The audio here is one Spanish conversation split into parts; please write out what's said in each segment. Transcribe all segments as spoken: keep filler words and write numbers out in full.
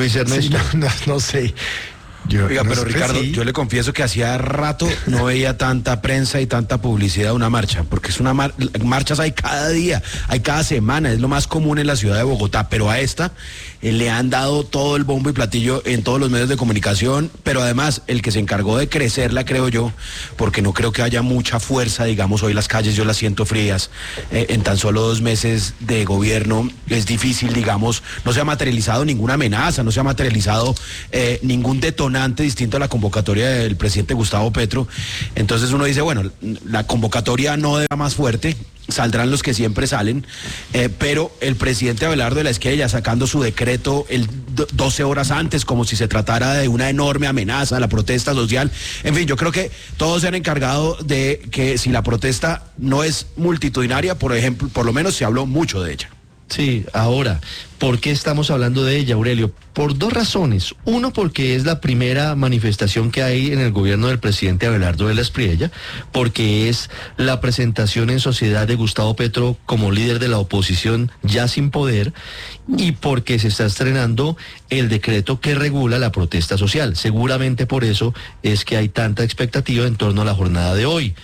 Luis Ernesto. Sí, no, no, no sé. Yo, Oiga, no pero Ricardo, sí. yo le confieso que hacía rato no veía tanta prensa y tanta publicidad de una marcha, porque es una mar marchas hay cada día, hay cada semana, es lo más común en la ciudad de Bogotá, pero a esta eh, le han dado todo el bombo y platillo en todos los medios de comunicación, pero además el que se encargó de crecerla, creo yo, porque no creo que haya mucha fuerza, digamos, hoy las calles yo las siento frías, eh, en tan solo dos meses de gobierno es difícil, digamos, no se ha materializado ninguna amenaza, no se ha materializado eh, ningún detonante distinto a la convocatoria del presidente Gustavo Petro. Entonces uno dice, bueno, la convocatoria no debe más fuerte, saldrán los que siempre salen, eh, pero el presidente Abelardo de la Esquella sacando su decreto el doce horas antes, como si se tratara de una enorme amenaza a la protesta social. En fin, yo creo que todos se han encargado de que si la protesta no es multitudinaria, por ejemplo, por lo menos se habló mucho de ella. Sí, ahora, ¿por qué estamos hablando de ella, Aurelio? Por dos razones. Uno, porque es la primera manifestación que hay en el gobierno del presidente Abelardo de la Espriella, porque es la presentación en sociedad de Gustavo Petro como líder de la oposición ya sin poder, y porque se está estrenando el decreto que regula la protesta social. Seguramente por eso es que hay tanta expectativa en torno a la jornada de hoy.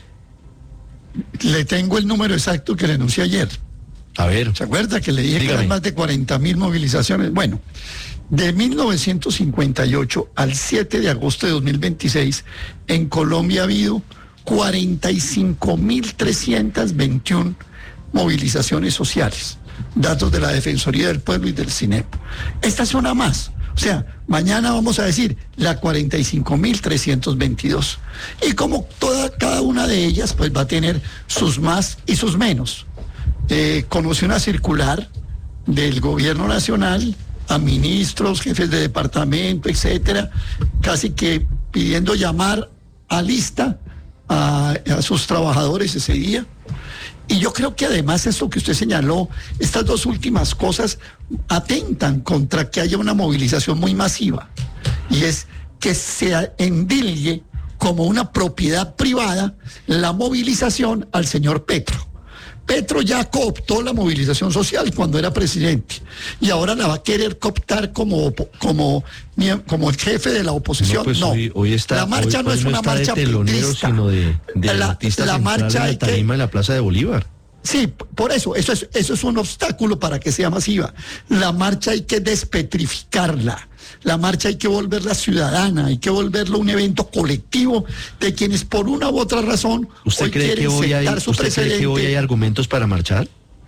Le tengo el número exacto que le anuncié ayer. A ver. ¿Se acuerda que le dije dígame. que eran más de cuarenta mil movilizaciones? Bueno, de mil novecientos cincuenta y ocho al siete de agosto de dos mil veintiséis, en Colombia ha habido cuarenta y cinco mil trescientas veintiuna movilizaciones sociales. Datos de la Defensoría del Pueblo y del CINEP. Esta es una más. O sea, mañana vamos a decir la cuarenta y cinco mil trescientos veintidós. Y como toda, cada una de ellas, pues va a tener sus más y sus menos. Eh, conocí una circular del gobierno nacional a ministros, jefes de departamento, etcétera, casi que pidiendo llamar a lista a, a sus trabajadores ese día. Y yo creo que además esto que usted señaló, estas dos últimas cosas atentan contra que haya una movilización muy masiva, y es que se endilgue como una propiedad privada la movilización al señor Petro. Petro ya cooptó la movilización social cuando era presidente y ahora la va a querer cooptar como, como, como el jefe de la oposición. No, pues no. Hoy, hoy está, la marcha hoy, no hoy es no una está marcha de telonero, petrista. sino de, de la, artista la marcha en la tarima que, en la Plaza de Bolívar. Sí, por eso, eso es, eso es un obstáculo para que sea masiva. La marcha hay que despetrificarla. La marcha hay que volverla ciudadana, hay que volverla un evento colectivo de quienes por una u otra razón ¿Usted hoy cree quieren que hoy hay, sentar su ¿usted precedente. cree que hoy hay argumentos para marchar?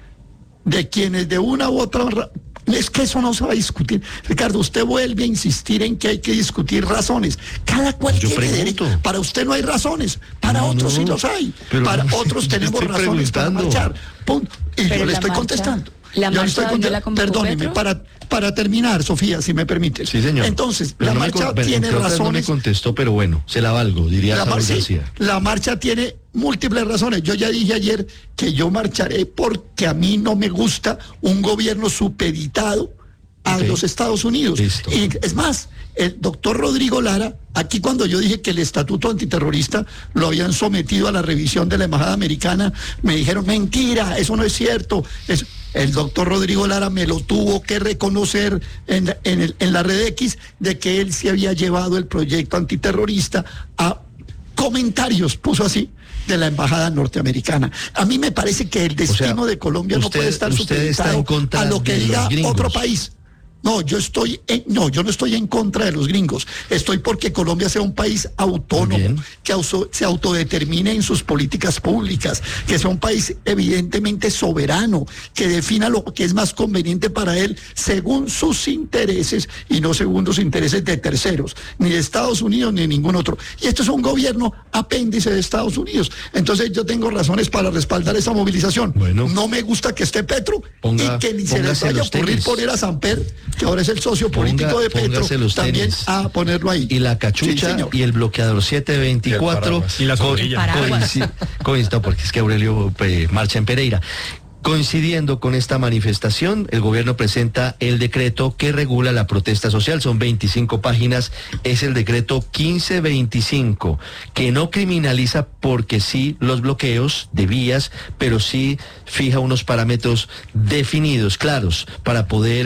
De quienes de una u otra ra- es que eso no se va a discutir. Ricardo, usted vuelve a insistir en que hay que discutir razones. Cada cual Yo tiene pregunto. derecho. Para usted no hay razones, para No, otros no, sí los hay. pero Para no, otros yo tenemos estoy razones para preguntando. marchar. Punto. Y Pero yo le la estoy marcha- contestando. la Yo le marcha estoy ¿dónde la conte- convocó Perdóneme, Petro? para, para terminar, Sofía, si me permite. Sí, señor. Entonces, Pero la no me marcha con- pero tiene entre otras razones. No me contestó, pero bueno, se la valgo, diría La, Saúl mar- sí, García. la marcha tiene múltiples razones. Yo ya dije ayer que yo marcharé porque a mí no me gusta un gobierno supeditado a Ok. los Estados Unidos. Listo. Y es más, el doctor Rodrigo Lara, aquí cuando yo dije que el estatuto antiterrorista lo habían sometido a la revisión de la embajada americana, me dijeron, mentira, eso no es cierto. Es, el doctor Rodrigo Lara me lo tuvo que reconocer en, la- en, el- en la red X de que él se había llevado el proyecto antiterrorista a comentarios, puso así, de la embajada norteamericana. A mí me parece que el destino sea, de Colombia no usted- puede estar usted está supeditado en contra a lo que de los diga gringos. otro país. No, yo estoy en, no, yo no estoy en contra de los gringos. Estoy porque Colombia sea un país autónomo, Bien. que auso- se autodetermine en sus políticas públicas, que sea un país evidentemente soberano, que defina lo que es más conveniente para él según sus intereses y no según los intereses de terceros, ni de Estados Unidos ni de ningún otro. Y esto es un gobierno apéndice de Estados Unidos. Entonces yo tengo razones para respaldar esa movilización. Bueno. No me gusta que esté Petro Ponga- y que ni se les póngase vaya a los ocurrir tenis. poner a Samper, que ahora es el socio Ponga- político de Petro, póngase los también tenis. a ponerlo ahí. Y la Sí, cachucha señor. y el bloqueador setecientos veinticuatro. Y la sombrilla. Paraguas. coinci- coinci- no, porque es que Aurelio eh, marcha en Pereira. Coincidiendo con esta manifestación, el gobierno presenta el decreto que regula la protesta social. Son veinticinco páginas. Es el decreto quince veinticinco, que no criminaliza porque sí los bloqueos de vías, pero sí fija unos parámetros definidos, claros, para poder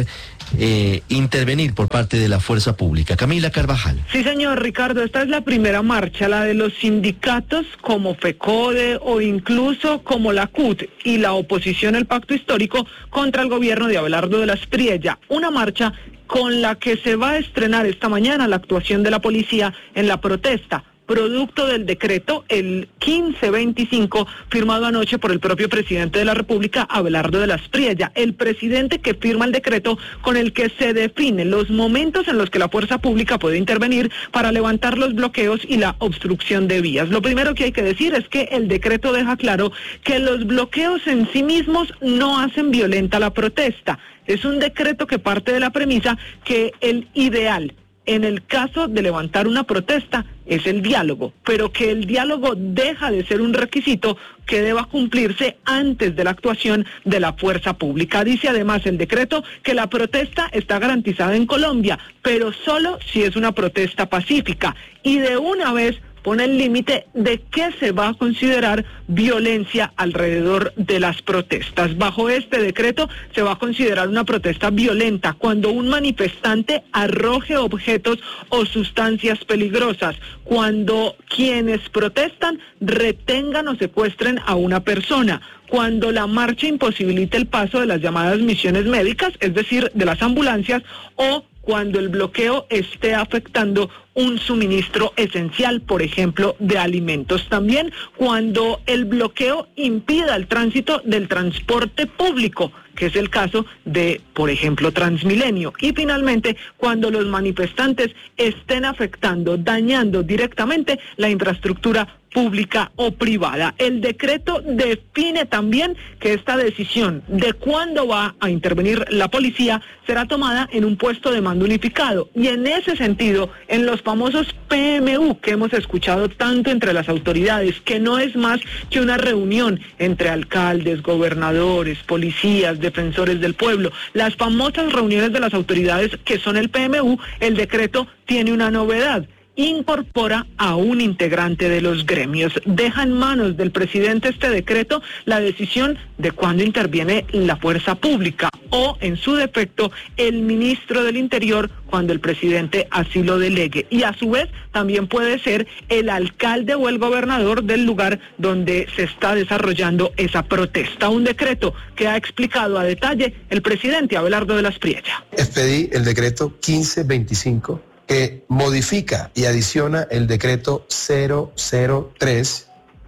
eh, intervenir por parte de la fuerza pública. Camila Carvajal. Sí, señor Ricardo, esta es la primera marcha, la de los sindicatos como FECODE o incluso como la C U T y la oposición al pacto histórico contra el gobierno de Abelardo de la Espriella. Una marcha con la que se va a estrenar esta mañana la actuación de la policía en la protesta, producto del decreto el quince veinticinco firmado anoche por el propio presidente de la República, Abelardo de la Espriella, el presidente que firma el decreto con el que se definen los momentos en los que la fuerza pública puede intervenir para levantar los bloqueos y la obstrucción de vías. Lo primero que hay que decir es que el decreto deja claro que los bloqueos en sí mismos no hacen violenta la protesta. Es un decreto que parte de la premisa que el ideal en el caso de levantar una protesta es el diálogo, pero que el diálogo deja de ser un requisito que deba cumplirse antes de la actuación de la fuerza pública. Dice además el decreto que la protesta está garantizada en Colombia, pero solo si es una protesta pacífica, y de una vez pone el límite de qué se va a considerar violencia alrededor de las protestas. Bajo este decreto se va a considerar una protesta violenta cuando un manifestante arroje objetos o sustancias peligrosas, cuando quienes protestan retengan o secuestren a una persona, cuando la marcha imposibilite el paso de las llamadas misiones médicas, es decir, de las ambulancias, o cuando el bloqueo esté afectando un suministro esencial, por ejemplo, de alimentos. También cuando el bloqueo impida el tránsito del transporte público, que es el caso de, por ejemplo, Transmilenio. Y finalmente, cuando los manifestantes estén afectando, dañando directamente la infraestructura pública o privada. El decreto define también que esta decisión de cuándo va a intervenir la policía será tomada en un puesto de mando unificado, y en ese sentido, en los famosos P M U que hemos escuchado tanto entre las autoridades, que no es más que una reunión entre alcaldes, gobernadores, policías, defensores del pueblo, las famosas reuniones de las autoridades que son el P M U, el decreto tiene una novedad: incorpora a un integrante de los gremios. Deja en manos del presidente este decreto la decisión de cuándo interviene la fuerza pública, o en su defecto el ministro del Interior cuando el presidente así lo delegue, y a su vez también puede ser el alcalde o el gobernador del lugar donde se está desarrollando esa protesta. Un decreto que ha explicado a detalle el presidente Abelardo de la Espriella. Expedí el decreto quince veinticinco que modifica y adiciona el decreto cero cero tres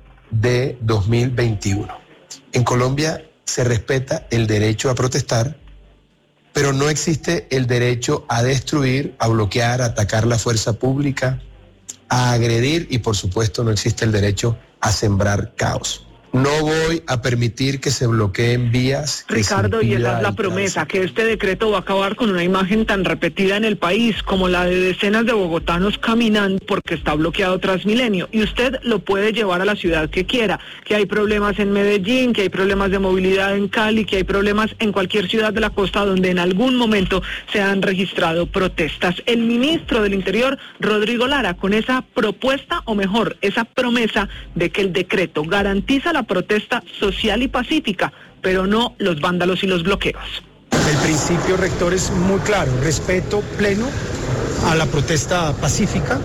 de dos mil veintiuno. En Colombia se respeta el derecho a protestar, pero no existe el derecho a destruir, a bloquear, a atacar la fuerza pública, a agredir, y por supuesto no existe el derecho a sembrar caos. No voy a permitir que se bloqueen vías. Ricardo, y esa es la promesa, que este decreto va a acabar con una imagen tan repetida en el país como la de decenas de bogotanos caminando porque está bloqueado Transmilenio. Y usted lo puede llevar a la ciudad que quiera, que hay problemas en Medellín, que hay problemas de movilidad en Cali, que hay problemas en cualquier ciudad de la costa donde en algún momento se han registrado protestas. El ministro del Interior, Rodrigo Lara, con esa propuesta, o mejor, esa promesa de que el decreto garantiza la protesta social y pacífica, pero no los vándalos y los bloqueos. El principio rector es muy claro: respeto pleno a la protesta pacífica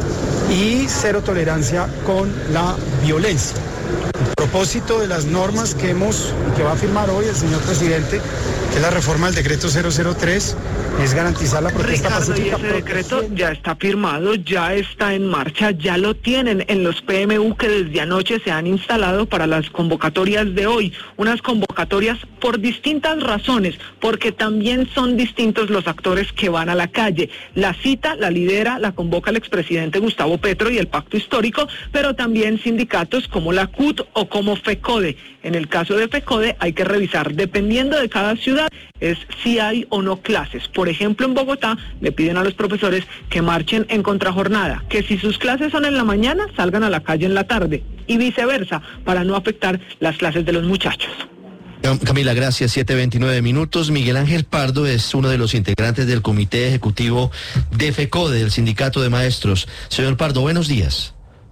y cero tolerancia con la violencia. El propósito de las normas que hemos, que va a firmar hoy el señor presidente, que es la reforma del decreto cero cero tres, es garantizar la protesta Ricardo, pacífica. Y ese decreto ya está firmado, ya está en marcha, ya lo tienen en los P M U que desde anoche se han instalado para las convocatorias de hoy. Unas convocatorias por distintas razones, porque también son distintos los actores que van a la calle. La cita la lidera, la convoca el expresidente Gustavo Petro y el Pacto Histórico, pero también sindicatos como la C U T o como FECODE. En el caso de FECODE hay que revisar, dependiendo de cada ciudad, es si hay o no clases. Por ejemplo, en Bogotá le piden a los profesores que marchen en contrajornada, que si sus clases son en la mañana, salgan a la calle en la tarde, y viceversa, para no afectar las clases de los muchachos. Camila, gracias. siete veintinueve minutos. Miguel Ángel Pardo es uno de los integrantes del Comité Ejecutivo de FECODE, del Sindicato de Maestros. Señor Pardo, buenos días.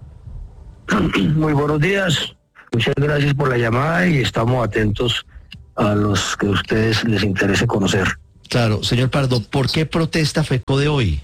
Muy buenos días. Muchas gracias por la llamada y estamos atentos a los que a ustedes les interese conocer. Claro, señor Pardo, ¿por qué protesta FECODE hoy?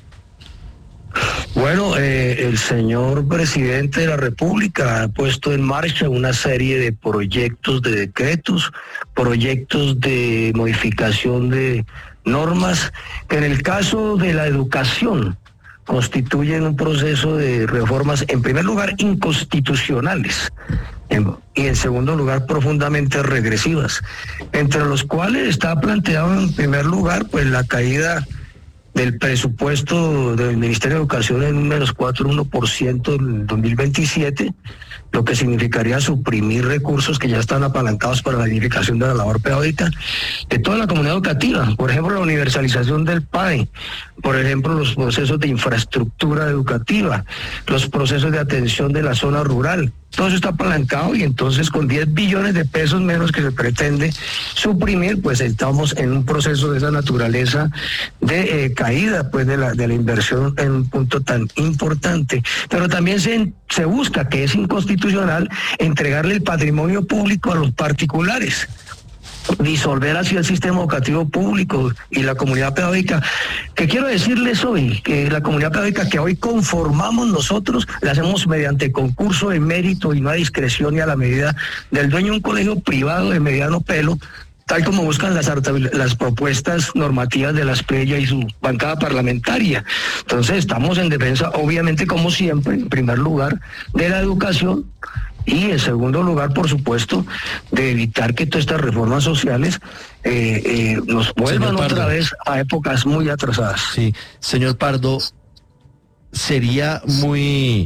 Bueno, eh, el señor presidente de la República ha puesto en marcha una serie de proyectos de decretos, proyectos de modificación de normas, que en el caso de la educación constituyen un proceso de reformas, en primer lugar, inconstitucionales, en, y en segundo lugar, profundamente regresivas, entre los cuales está planteado en primer lugar, pues la caída del presupuesto del Ministerio de Educación en un menos cuatro coma uno por ciento en dos mil veintisiete, lo que significaría suprimir recursos que ya están apalancados para la dignificación de la labor pedagógica de toda la comunidad educativa. Por ejemplo, la universalización del P A E, por ejemplo, los procesos de infraestructura educativa, los procesos de atención de la zona rural. Todo eso está apalancado y entonces con diez billones de pesos menos que se pretende suprimir, pues estamos en un proceso de esa naturaleza de eh, caída pues de la, de la inversión en un punto tan importante. Pero también se, se busca, que es inconstitucional, entregarle el patrimonio público a los particulares, disolver así el sistema educativo público y la comunidad pedagógica, que quiero decirles hoy, que la comunidad pedagógica que hoy conformamos nosotros, la hacemos mediante concurso de mérito y no a discreción y a la medida del dueño de un colegio privado de mediano pelo, tal como buscan las, las propuestas normativas de la Espriella y su bancada parlamentaria. Entonces estamos en defensa, obviamente, como siempre, en primer lugar, de la educación, y en segundo lugar, por supuesto, de evitar que todas estas reformas sociales eh, eh, nos vuelvan otra vez a épocas muy atrasadas. Sí, señor Pardo, sería muy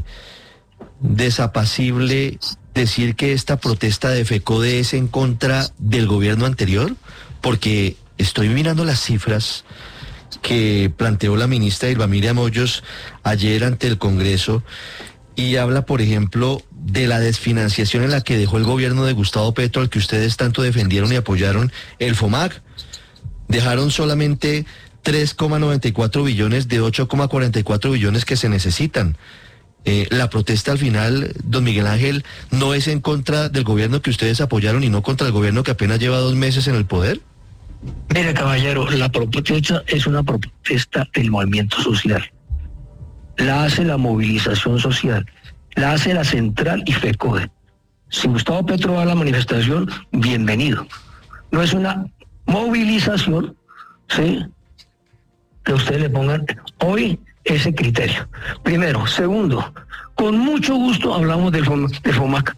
desapacible decir que esta protesta de FECODE es en contra del gobierno anterior, porque estoy mirando las cifras que planteó la ministra Irma Miriam Hoyos ayer ante el Congreso, y habla, por ejemplo, de la desfinanciación en la que dejó el gobierno de Gustavo Petro, al que ustedes tanto defendieron y apoyaron, el FOMAC. Dejaron solamente tres coma noventa y cuatro billones de ocho coma cuarenta y cuatro billones que se necesitan. Eh, la protesta al final, don Miguel Ángel, ¿no es en contra del gobierno que ustedes apoyaron y no contra el gobierno que apenas lleva dos meses en el poder? Mire, caballero, la protesta es una protesta del movimiento social. La hace la movilización social, la hace la Central y FECODE. Si Gustavo Petro va a la manifestación, bienvenido. No es una movilización, ¿sí?, que ustedes le pongan hoy ese criterio. Primero. Segundo, con mucho gusto hablamos del FOMAC,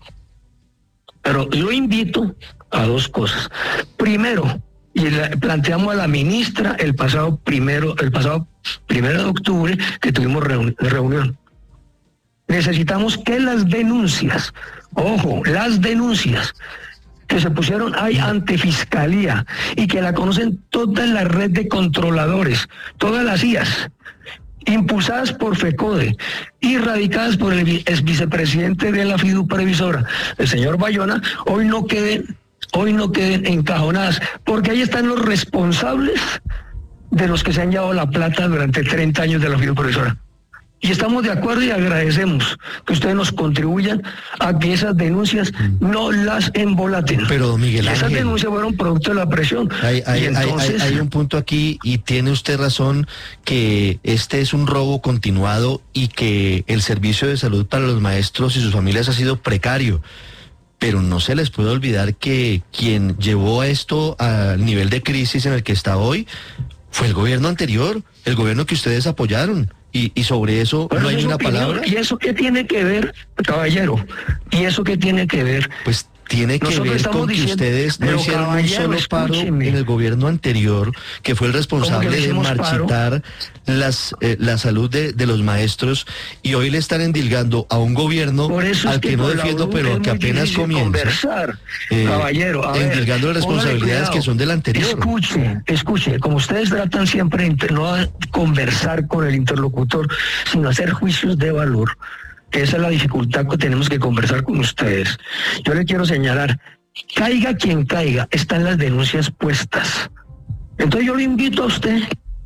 pero yo invito a dos cosas. Primero, y la, planteamos a la ministra el pasado primero, el pasado primero de octubre que tuvimos reuni- reunión. Necesitamos que las denuncias, ojo, las denuncias que se pusieron ahí ante Fiscalía y que la conocen toda la red de controladores, todas las I As, impulsadas por FECODE y radicadas por el ex vicepresidente de la FIDU previsora, el señor Bayona, hoy no queden hoy no queden encajonadas, porque ahí están los responsables de los que se han llevado la plata durante treinta años de la FIDU previsora. Y estamos de acuerdo y agradecemos que ustedes nos contribuyan a que esas denuncias no las embolaten. Pero Miguel Ángel, esas denuncias fueron producto de la presión. Hay, hay, y entonces... hay, hay un punto aquí, y tiene usted razón, que este es un robo continuado y que el servicio de salud para los maestros y sus familias ha sido precario. Pero no se les puede olvidar que quien llevó a esto al nivel de crisis en el que está hoy fue el gobierno anterior, el gobierno que ustedes apoyaron. Y, y sobre eso bueno, no hay es una opinión. palabra. ¿Y eso qué tiene que ver, caballero? ¿Y eso qué tiene que ver? Pues tiene que Nosotros ver estamos con que diciendo, ustedes no hicieron un solo paro escúcheme. en el gobierno anterior, que fue el responsable ¿Cómo que de hicimos marchitar las, eh, la salud de, de los maestros, y hoy le están endilgando a un gobierno Por eso al es que, que no por la defiendo, U pero es que muy apenas difícil comienza, conversar, eh, caballero, a ver, endilgando responsabilidades cuidado. que son del anterior. Escuche, escuche, como ustedes tratan siempre de inter- no de conversar con el interlocutor, sino hacer juicios de valor, que esa es la dificultad que tenemos que conversar con ustedes. Yo le quiero señalar, caiga quien caiga, están las denuncias puestas. Entonces yo le invito a usted,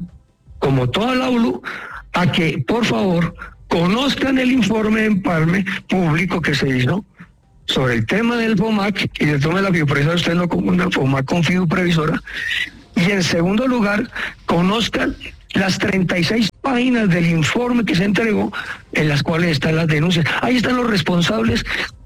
como toda la U L U, a que por favor conozcan el informe de empalme público que se hizo sobre el tema del FOMAC y del tema de la FIDU previsora. Usted no confunda el FOMAC con FIDU previsora, Y en segundo lugar, conozcan las treinta y seis páginas del informe que se entregó, en las cuales están las denuncias. Ahí están los responsables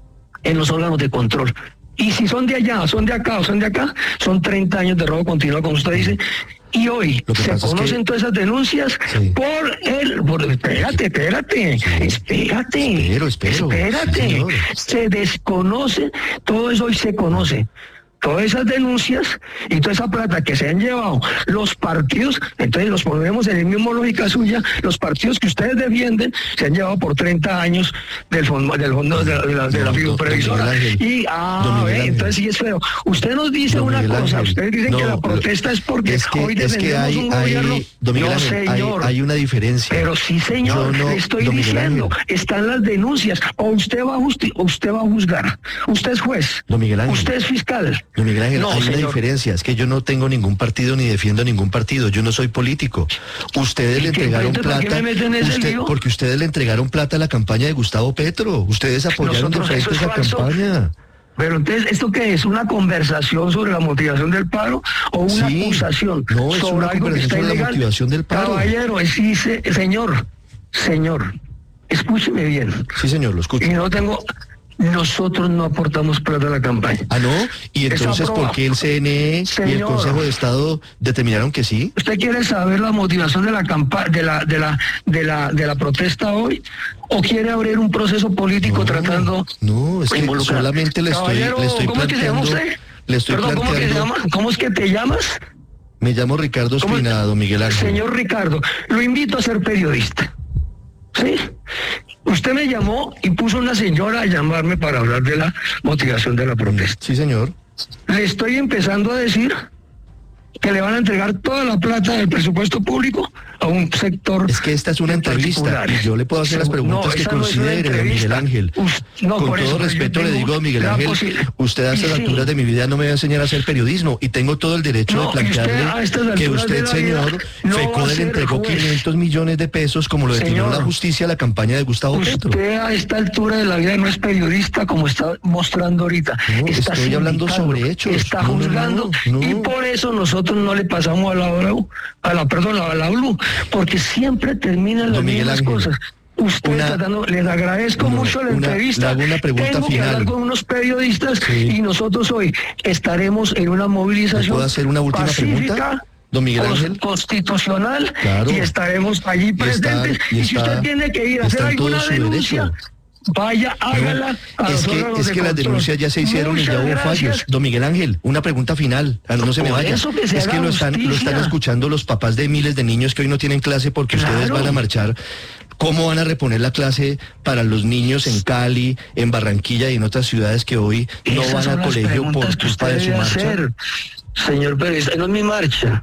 en los órganos de control. Y si son de allá, son de acá o son de acá, son treinta años de robo continuo, como usted dice. Y hoy se conocen que... todas esas denuncias sí. por el... Por, espérate, espérate, sí. espérate, espero, espero. espérate. Sí, se desconoce, todo eso hoy se conoce. Todas esas denuncias y toda esa plata que se han llevado los partidos, entonces los ponemos en la misma lógica suya, los partidos que ustedes defienden se han llevado por treinta años del fondo, del fondo de la, de la, de la no, previsora. Y, ah, ve, entonces sí es feo. Usted nos dice una cosa, ustedes dicen no, que la protesta es porque es que, hoy defendemos es que hay, un gobierno. Hay, no, Ángel, señor. Hay, hay una diferencia. Pero sí, señor, no, le estoy diciendo, Ángel. Están las denuncias, o usted va a justi o usted va a juzgar. Usted es juez, usted es fiscal. Don Miguel Ángel, no, hay señor. Una diferencia, es que yo no tengo ningún partido ni defiendo ningún partido, yo no soy político. Ustedes le entregaron plata, usted, porque ustedes le entregaron plata a la campaña de Gustavo Petro, ustedes apoyaron Nosotros, de frente esa falso. campaña. Pero entonces, ¿esto qué es? ¿Una conversación sobre la motivación del paro o una sí, acusación no, es sobre una algo que está sobre ilegal? La motivación del paro. Caballero, sí, se, señor, señor, escúcheme bien. Sí, señor, lo escucho. Y no tengo... Nosotros no aportamos plata a la campaña. Ah, ¿no? ¿Y entonces por qué el C N E Señor, y el Consejo de Estado determinaron que sí? ¿Usted quiere saber la motivación de la campaña, de la, de la, de la, de la protesta hoy? ¿O quiere abrir un proceso político no, tratando? No, es que involucrar? solamente le estoy, le estoy ¿cómo planteando. Es que se llama usted? Le estoy Perdón, planteando. ¿cómo, que se llama? ¿Cómo es que te llamas? Me llamo Ricardo Espina, don Miguel Ángel. Señor Ricardo, lo invito a ser periodista. ¿Sí? Usted me llamó y puso una señora a llamarme para hablar de la motivación de la protesta. Sí, señor. Le estoy empezando a decir que le van a entregar toda la plata del presupuesto público a un sector. Es que esta es una entrevista y yo le puedo hacer las preguntas no, que considere, no don Miguel Ángel. Ust, no, Con todo eso, respeto le digo, don Miguel Ángel, usted a estas sí, alturas de mi vida no me va a enseñar a hacer periodismo y tengo todo el derecho no, de plantearle usted, que usted, señor, no FECODE le entregó juez. quinientos millones de pesos, como lo determinó la justicia, a la campaña de Gustavo usted Petro. Usted a esta altura de la vida no es periodista como está mostrando ahorita. No, está estoy hablando sobre hechos. Está no, juzgando no, no, y por eso nosotros no le pasamos a la hora, a la, perdón, a la U L U, porque siempre terminan las mismas cosas. Usted una, tratando, les agradezco no, mucho la una, entrevista. Una pregunta Tengo final. que hablar con unos periodistas sí. y nosotros hoy estaremos en una movilización ¿puedo hacer una última pacífica, pregunta? Don Miguel Ángel. Constitucional, claro. y estaremos allí presentes. Y, está, y, y está, si usted tiene que ir a hacer alguna denuncia, derecho. Vaya, hágala. No, a es que, es que las denuncias ya se hicieron Muchas y ya hubo gracias. fallos. Don Miguel Ángel, una pregunta final. No se me vaya. Que se es que lo están, lo están escuchando los papás de miles de niños que hoy no tienen clase porque claro. ustedes van a marchar. ¿Cómo van a reponer la clase para los niños en Cali, en Barranquilla y en otras ciudades que hoy no Esas van al colegio por culpa de su marcha? Hacer, señor Pérez, no es mi marcha.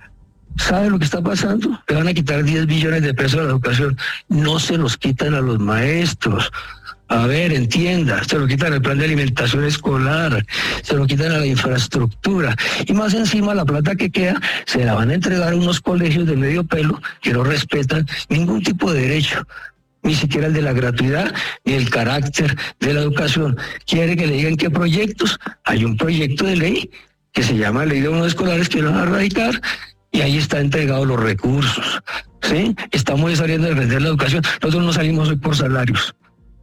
¿Sabe lo que está pasando? Le van a quitar diez billones de pesos a la educación. No se los quitan a los maestros. A ver, entienda, se lo quitan al plan de alimentación escolar, se lo quitan a la infraestructura. Y más encima la plata que queda se la van a entregar a unos colegios de medio pelo que no respetan ningún tipo de derecho. Ni siquiera el de la gratuidad, ni el carácter de la educación. ¿Quiere que le digan qué proyectos? Hay un proyecto de ley que se llama Ley de Bonos Escolares que lo van a erradicar. Y ahí está entregado los recursos, ¿sí? Estamos saliendo a defender la educación. Nosotros no salimos hoy por salarios.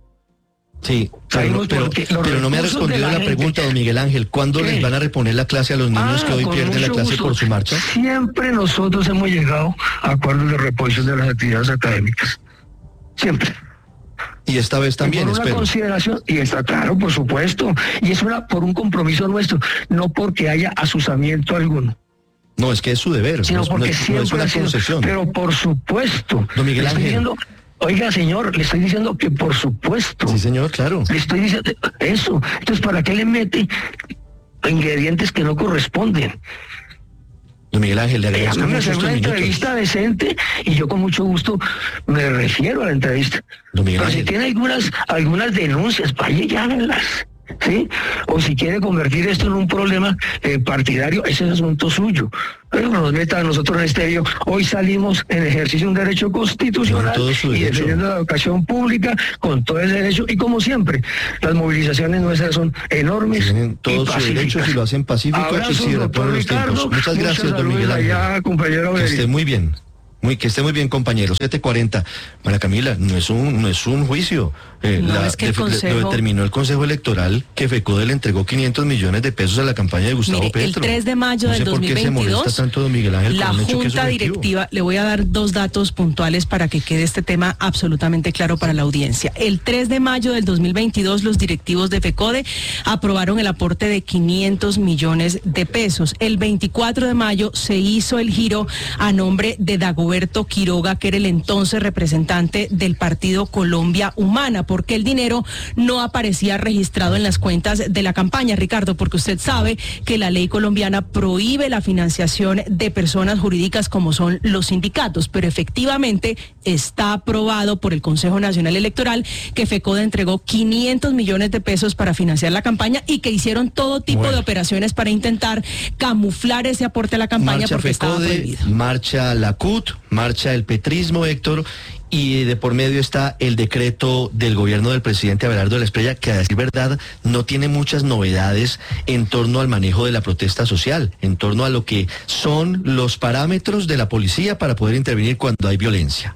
Sí, pero, pero, pero no me ha respondido la, la pregunta, don Miguel Ángel. ¿Cuándo ¿Qué? les van a reponer la clase a los niños ah, que hoy pierden la clase gusto. por su marcha? Siempre nosotros hemos llegado a acuerdos de reposición de las actividades académicas. Siempre. Y esta vez también, y por una espero. consideración, y está claro, por supuesto. Y es una por un compromiso nuestro, no porque haya asusamiento alguno. No, es que es su deber, sino no, porque no, siempre no es una sido, concesión. Pero por supuesto. Don Miguel Ángel. Diciendo, oiga, señor, le estoy diciendo que por supuesto. Sí, señor, claro. Le estoy diciendo eso. Entonces, ¿para qué le mete ingredientes que no corresponden? Don Miguel Ángel, le agradezco mucho hacer una minutos. entrevista decente y yo con mucho gusto me refiero a la entrevista. Don Miguel Pero Ángel. si tiene algunas, algunas denuncias, vaya y háganlas. ¿sí? O si quiere convertir esto en un problema eh, partidario, ese es asunto suyo. Pero no nos meta a nosotros en este lío. Hoy salimos en ejercicio de un derecho constitucional y defendiendo la educación pública con todo el derecho. Y como siempre, las movilizaciones nuestras son enormes. Tienen todos sus derechos y lo hacen pacífico y si reponen los tiempos. Muchas gracias, don Miguel Ángel. Allá, compañero. Que esté muy bien. Muy, que esté muy bien, compañeros. siete cuarenta. María Camila, no es un, no es un juicio. Eh, no, la, es que el de, consejo... Lo determinó el Consejo Electoral que FECODE le entregó quinientos millones de pesos a la campaña de Gustavo Mire, Petro. El tres de mayo no sé del dos mil veintidós, por qué se molesta tanto don Miguel Ángel la con un hecho que es Junta objetivo. Directiva, le voy a dar dos datos puntuales para que quede este tema absolutamente claro para la audiencia. El tres de mayo del dos mil veintidós, los directivos de FECODE aprobaron el aporte de quinientos millones de pesos. El veinticuatro de mayo se hizo el giro a nombre de Dagoberto Quiroga, que era el entonces representante del partido Colombia Humana, porque el dinero no aparecía registrado en las cuentas de la campaña, Ricardo, porque usted sabe que la ley colombiana prohíbe la financiación de personas jurídicas como son los sindicatos, pero efectivamente está aprobado por el Consejo Nacional Electoral que FECODE entregó quinientos millones de pesos para financiar la campaña y que hicieron todo tipo bueno. de operaciones para intentar camuflar ese aporte a la campaña marcha porque FECODE, estaba prohibido. Marcha la C U T, marcha el petrismo, Héctor, y de por medio está el decreto del gobierno del presidente Abelardo de la Espriella, que a decir verdad no tiene muchas novedades en torno al manejo de la protesta social, en torno a lo que son los parámetros de la policía para poder intervenir cuando hay violencia.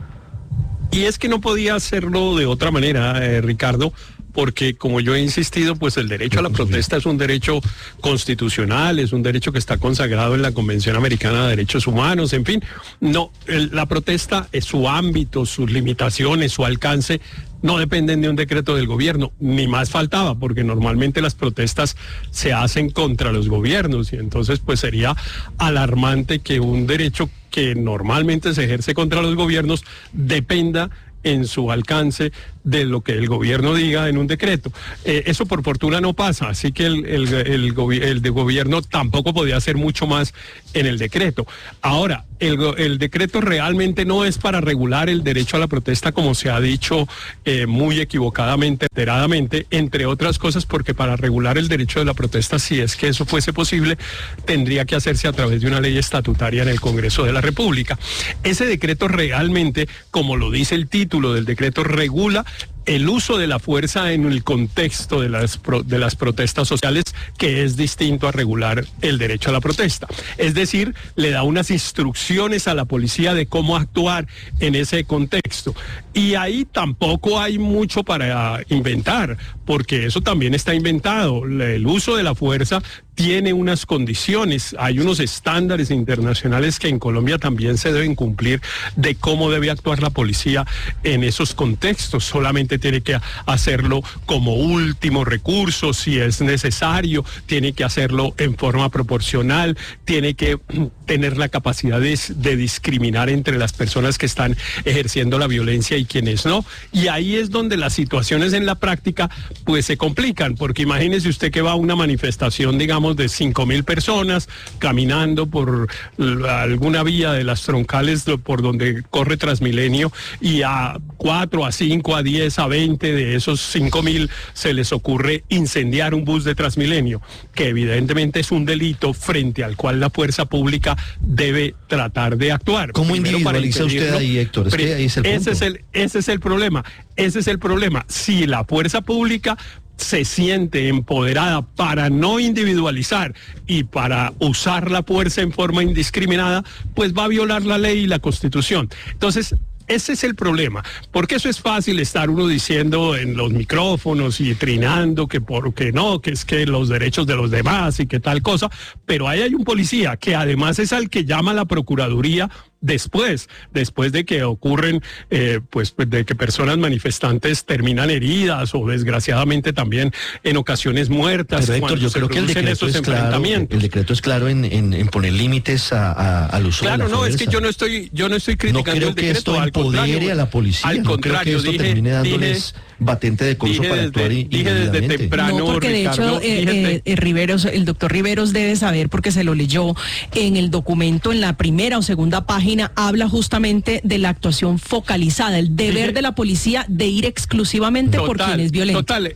Y es que no podía hacerlo de otra manera, eh, Ricardo, porque como yo he insistido, pues el derecho a la protesta es un derecho constitucional, es un derecho que está consagrado en la Convención Americana de Derechos Humanos, en fin, no, el, la protesta es su ámbito, sus limitaciones, su alcance, no dependen de un decreto del gobierno, ni más faltaba, porque normalmente las protestas se hacen contra los gobiernos y entonces pues sería alarmante que un derecho que normalmente se ejerce contra los gobiernos dependa en su alcance de lo que el gobierno diga en un decreto. Eh, eso por fortuna no pasa, así que el, el, el, el, el de gobierno tampoco podía hacer mucho más en el decreto. Ahora, el, el decreto realmente no es para regular el derecho a la protesta, como se ha dicho eh, muy equivocadamente, enteradamente, entre otras cosas porque para regular el derecho de la protesta, si es que eso fuese posible, tendría que hacerse a través de una ley estatutaria en el Congreso de la República. Ese decreto realmente, como lo dice el título del decreto, regula el uso de la fuerza en el contexto de las, pro, de las protestas sociales, que es distinto a regular el derecho a la protesta. Es decir, le da unas instrucciones a la policía de cómo actuar en ese contexto. Y ahí tampoco hay mucho para inventar, porque eso también está inventado. El uso de la fuerza tiene unas condiciones, hay unos estándares internacionales que en Colombia también se deben cumplir de cómo debe actuar la policía en esos contextos. Solamente tiene que hacerlo como último recurso, si es necesario, tiene que hacerlo en forma proporcional, tiene que tener la capacidad de, de discriminar entre las personas que están ejerciendo la violencia y quienes no. Y ahí es donde las situaciones en la práctica pues se complican, porque imagínese usted que va a una manifestación, digamos, de cinco mil personas caminando por alguna vía de las troncales por donde corre Transmilenio y a cuatro, a cinco, a diez, a veinte de esos cinco mil se les ocurre incendiar un bus de Transmilenio, que evidentemente es un delito frente al cual la fuerza pública debe tratar de actuar. ¿Cómo individualiza usted ahí, Héctor? Es que ahí es el punto. Ese es el, ese es el problema, ese es el problema. Si la fuerza pública se siente empoderada para no individualizar y para usar la fuerza en forma indiscriminada, pues va a violar la ley y la Constitución. Entonces, ese es el problema, porque eso es fácil estar uno diciendo en los micrófonos y trinando que por que no, que es que los derechos de los demás y que tal cosa, pero ahí hay un policía que además es al que llama la Procuraduría después, después de que ocurren, eh, pues de que personas manifestantes terminan heridas o desgraciadamente también en ocasiones muertas. Pero Héctor, yo creo que el decreto, es claro, el decreto es claro en, en, en poner límites a, a, al uso claro, de la no, fuerza. Es que yo no estoy, yo no estoy criticando no creo el decreto, que esto al empodere a la policía, al no contrario, creo que esto dije, termine dándoles dije, batente de curso para desde, actuar y, dije desde temprano, no, porque Ricardo, de hecho eh, eh, eh, Riveros, el doctor Riveros debe saber porque se lo leyó en el documento, en la primera o segunda página habla justamente de la actuación focalizada, el deber dije, de la policía de ir exclusivamente total, por quien es violento. Total.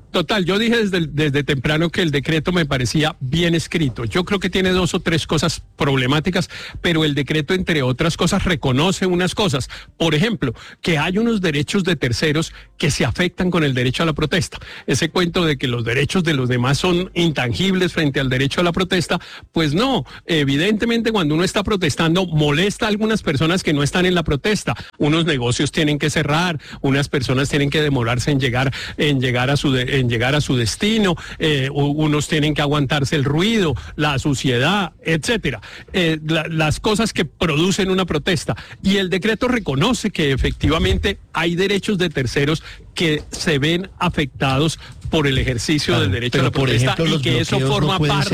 Total, yo dije desde, desde temprano que el decreto me parecía bien escrito. Yo creo que tiene dos o tres cosas problemáticas, pero el decreto, entre otras cosas, reconoce unas cosas. Por ejemplo, que hay unos derechos de terceros que se afectan con el derecho a la protesta. Ese cuento de que los derechos de los demás son intangibles frente al derecho a la protesta, pues no. Evidentemente, cuando uno está protestando, molesta a algunas personas que no están en la protesta. Unos negocios tienen que cerrar, unas personas tienen que demorarse en llegar, en llegar a su de, en llegar a su destino, eh, unos tienen que aguantarse el ruido, la suciedad, etcétera. Eh, la, las cosas que producen una protesta. Y el decreto reconoce que efectivamente hay derechos de terceros que se ven afectados por el ejercicio claro, del derecho a la protesta, ejemplo, y que eso forma no parte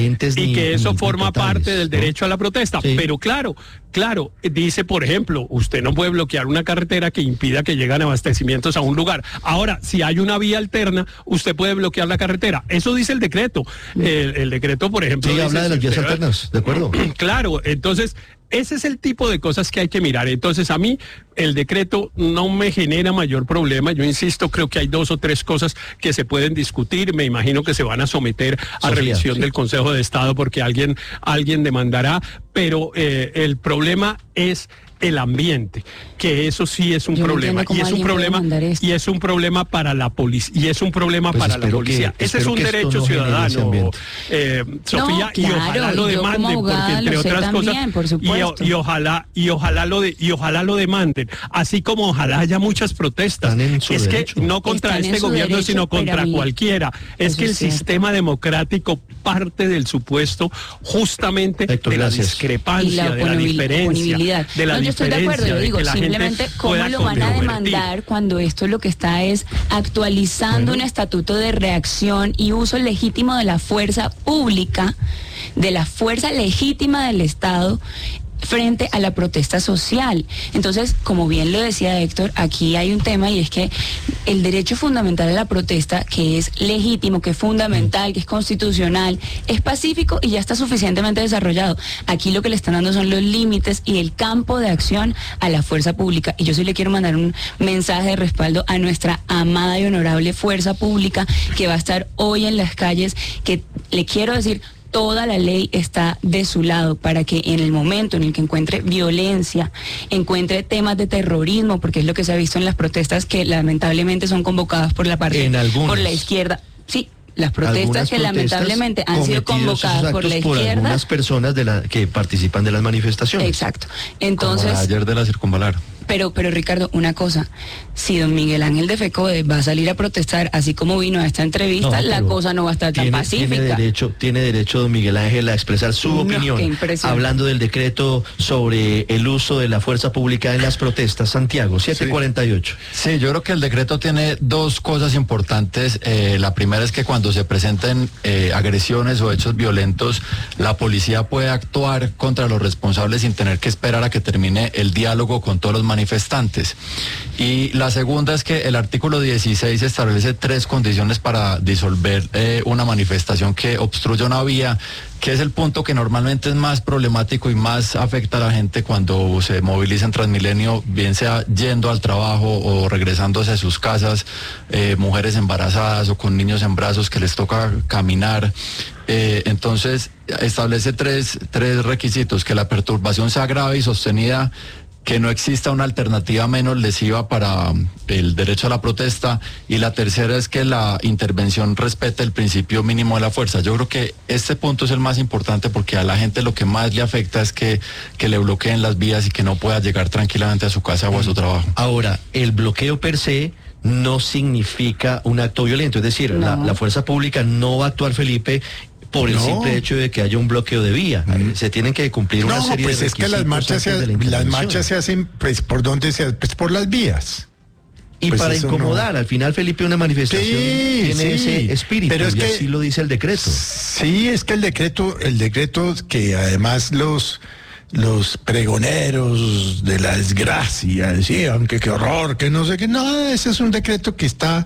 y ni, que eso ni, forma ni parte del ¿no? derecho a la protesta. Sí. Pero claro, claro, dice, por ejemplo, usted no puede bloquear una carretera que impida que lleguen abastecimientos a un lugar. Ahora, si hay una vía alterna, usted puede bloquear la carretera. Eso dice el decreto. El, el decreto, por ejemplo, sí, dice, habla de las vías alternas, ¿de acuerdo? Claro, entonces ese es el tipo de cosas que hay que mirar. Entonces, a mí el decreto no me genera mayor problema. Yo insisto, creo que hay dos o tres cosas que se pueden discutir. Me imagino que se van a someter a Sofía, revisión sí. del Consejo de Estado porque alguien, alguien demandará. Pero eh, el problema es el ambiente, que eso sí es un Yo problema y es un problema y es un problema para la policía y es un problema pues para la policía. Que, Ese es un derecho no ciudadano, eh, Sofía, no, claro, y ojalá lo demanden, porque entre otras también, cosas, y, y ojalá y ojalá lo de, y ojalá lo demanden, así como ojalá haya muchas protestas. Es derecho. que no contra Están este gobierno, derecho, sino contra mí, cualquiera. Es que el es sistema democrático parte del supuesto justamente Héctor, de la gracias. discrepancia, la de la diferencia, de la no, yo estoy de acuerdo, yo digo, simplemente cómo lo van a demandar cuando esto lo que está es actualizando bueno. un estatuto de reacción y uso legítimo de la fuerza pública, de la fuerza legítima del Estado frente a la protesta social. Entonces, como bien lo decía Héctor, aquí hay un tema y es que el derecho fundamental a la protesta, que es legítimo, que es fundamental, que es constitucional, es pacífico y ya está suficientemente desarrollado. Aquí lo que le están dando son los límites y el campo de acción a la fuerza pública. Y yo sí le quiero mandar un mensaje de respaldo a nuestra amada y honorable fuerza pública que va a estar hoy en las calles, que le quiero decir, toda la ley está de su lado para que en el momento en el que encuentre violencia, encuentre temas de terrorismo, porque es lo que se ha visto en las protestas que lamentablemente son convocadas por la parte, por la izquierda. Sí, las protestas que lamentablemente han sido convocadas por la izquierda. Por algunas personas de la, que participan de las manifestaciones. Exacto. Entonces, como ayer de la circunvalar. Pero, pero Ricardo, una cosa, si don Miguel Ángel de FECODE va a salir a protestar, así como vino a esta entrevista, no, la cosa no va a estar tan tiene, pacífica. Tiene derecho, tiene derecho don Miguel Ángel a expresar su no, opinión, hablando del decreto sobre el uso de la fuerza pública en las protestas. Santiago, siete cuarenta y ocho. Sí. sí, yo creo que el decreto tiene dos cosas importantes. Eh, la primera es que cuando se presenten eh, agresiones o hechos violentos, la policía puede actuar contra los responsables sin tener que esperar a que termine el diálogo con todos los manifestantes. manifestantes. Y la segunda es que el artículo dieciséis establece tres condiciones para disolver eh, una manifestación que obstruya una vía, que es el punto que normalmente es más problemático y más afecta a la gente cuando se moviliza en Transmilenio, bien sea yendo al trabajo o regresándose a sus casas, eh, mujeres embarazadas o con niños en brazos que les toca caminar. Eh, entonces establece tres, tres requisitos: que la perturbación sea grave y sostenida, que no exista una alternativa menos lesiva para el derecho a la protesta, y la tercera es que la intervención respete el principio mínimo de la fuerza. Yo creo que este punto es el más importante porque a la gente lo que más le afecta es que, que le bloqueen las vías y que no pueda llegar tranquilamente a su casa o a su trabajo. Ahora, el bloqueo per se no significa un acto violento, es decir, no. la, la fuerza pública no va a actuar, Felipe, por el no. simple hecho de que haya un bloqueo de vía. Mm. Se tienen que cumplir una no, serie pues de es que las marchas se, las marchas se hacen, pues, ¿por dónde se hacen? Pues por las vías. Y pues para incomodar, no. al final, Felipe, una manifestación sí, tiene sí. ese espíritu, pero es y que, así lo dice el decreto. Sí, es que el decreto, el decreto que además los los pregoneros de la desgracia decían que qué horror, que no sé qué, no, ese es un decreto que está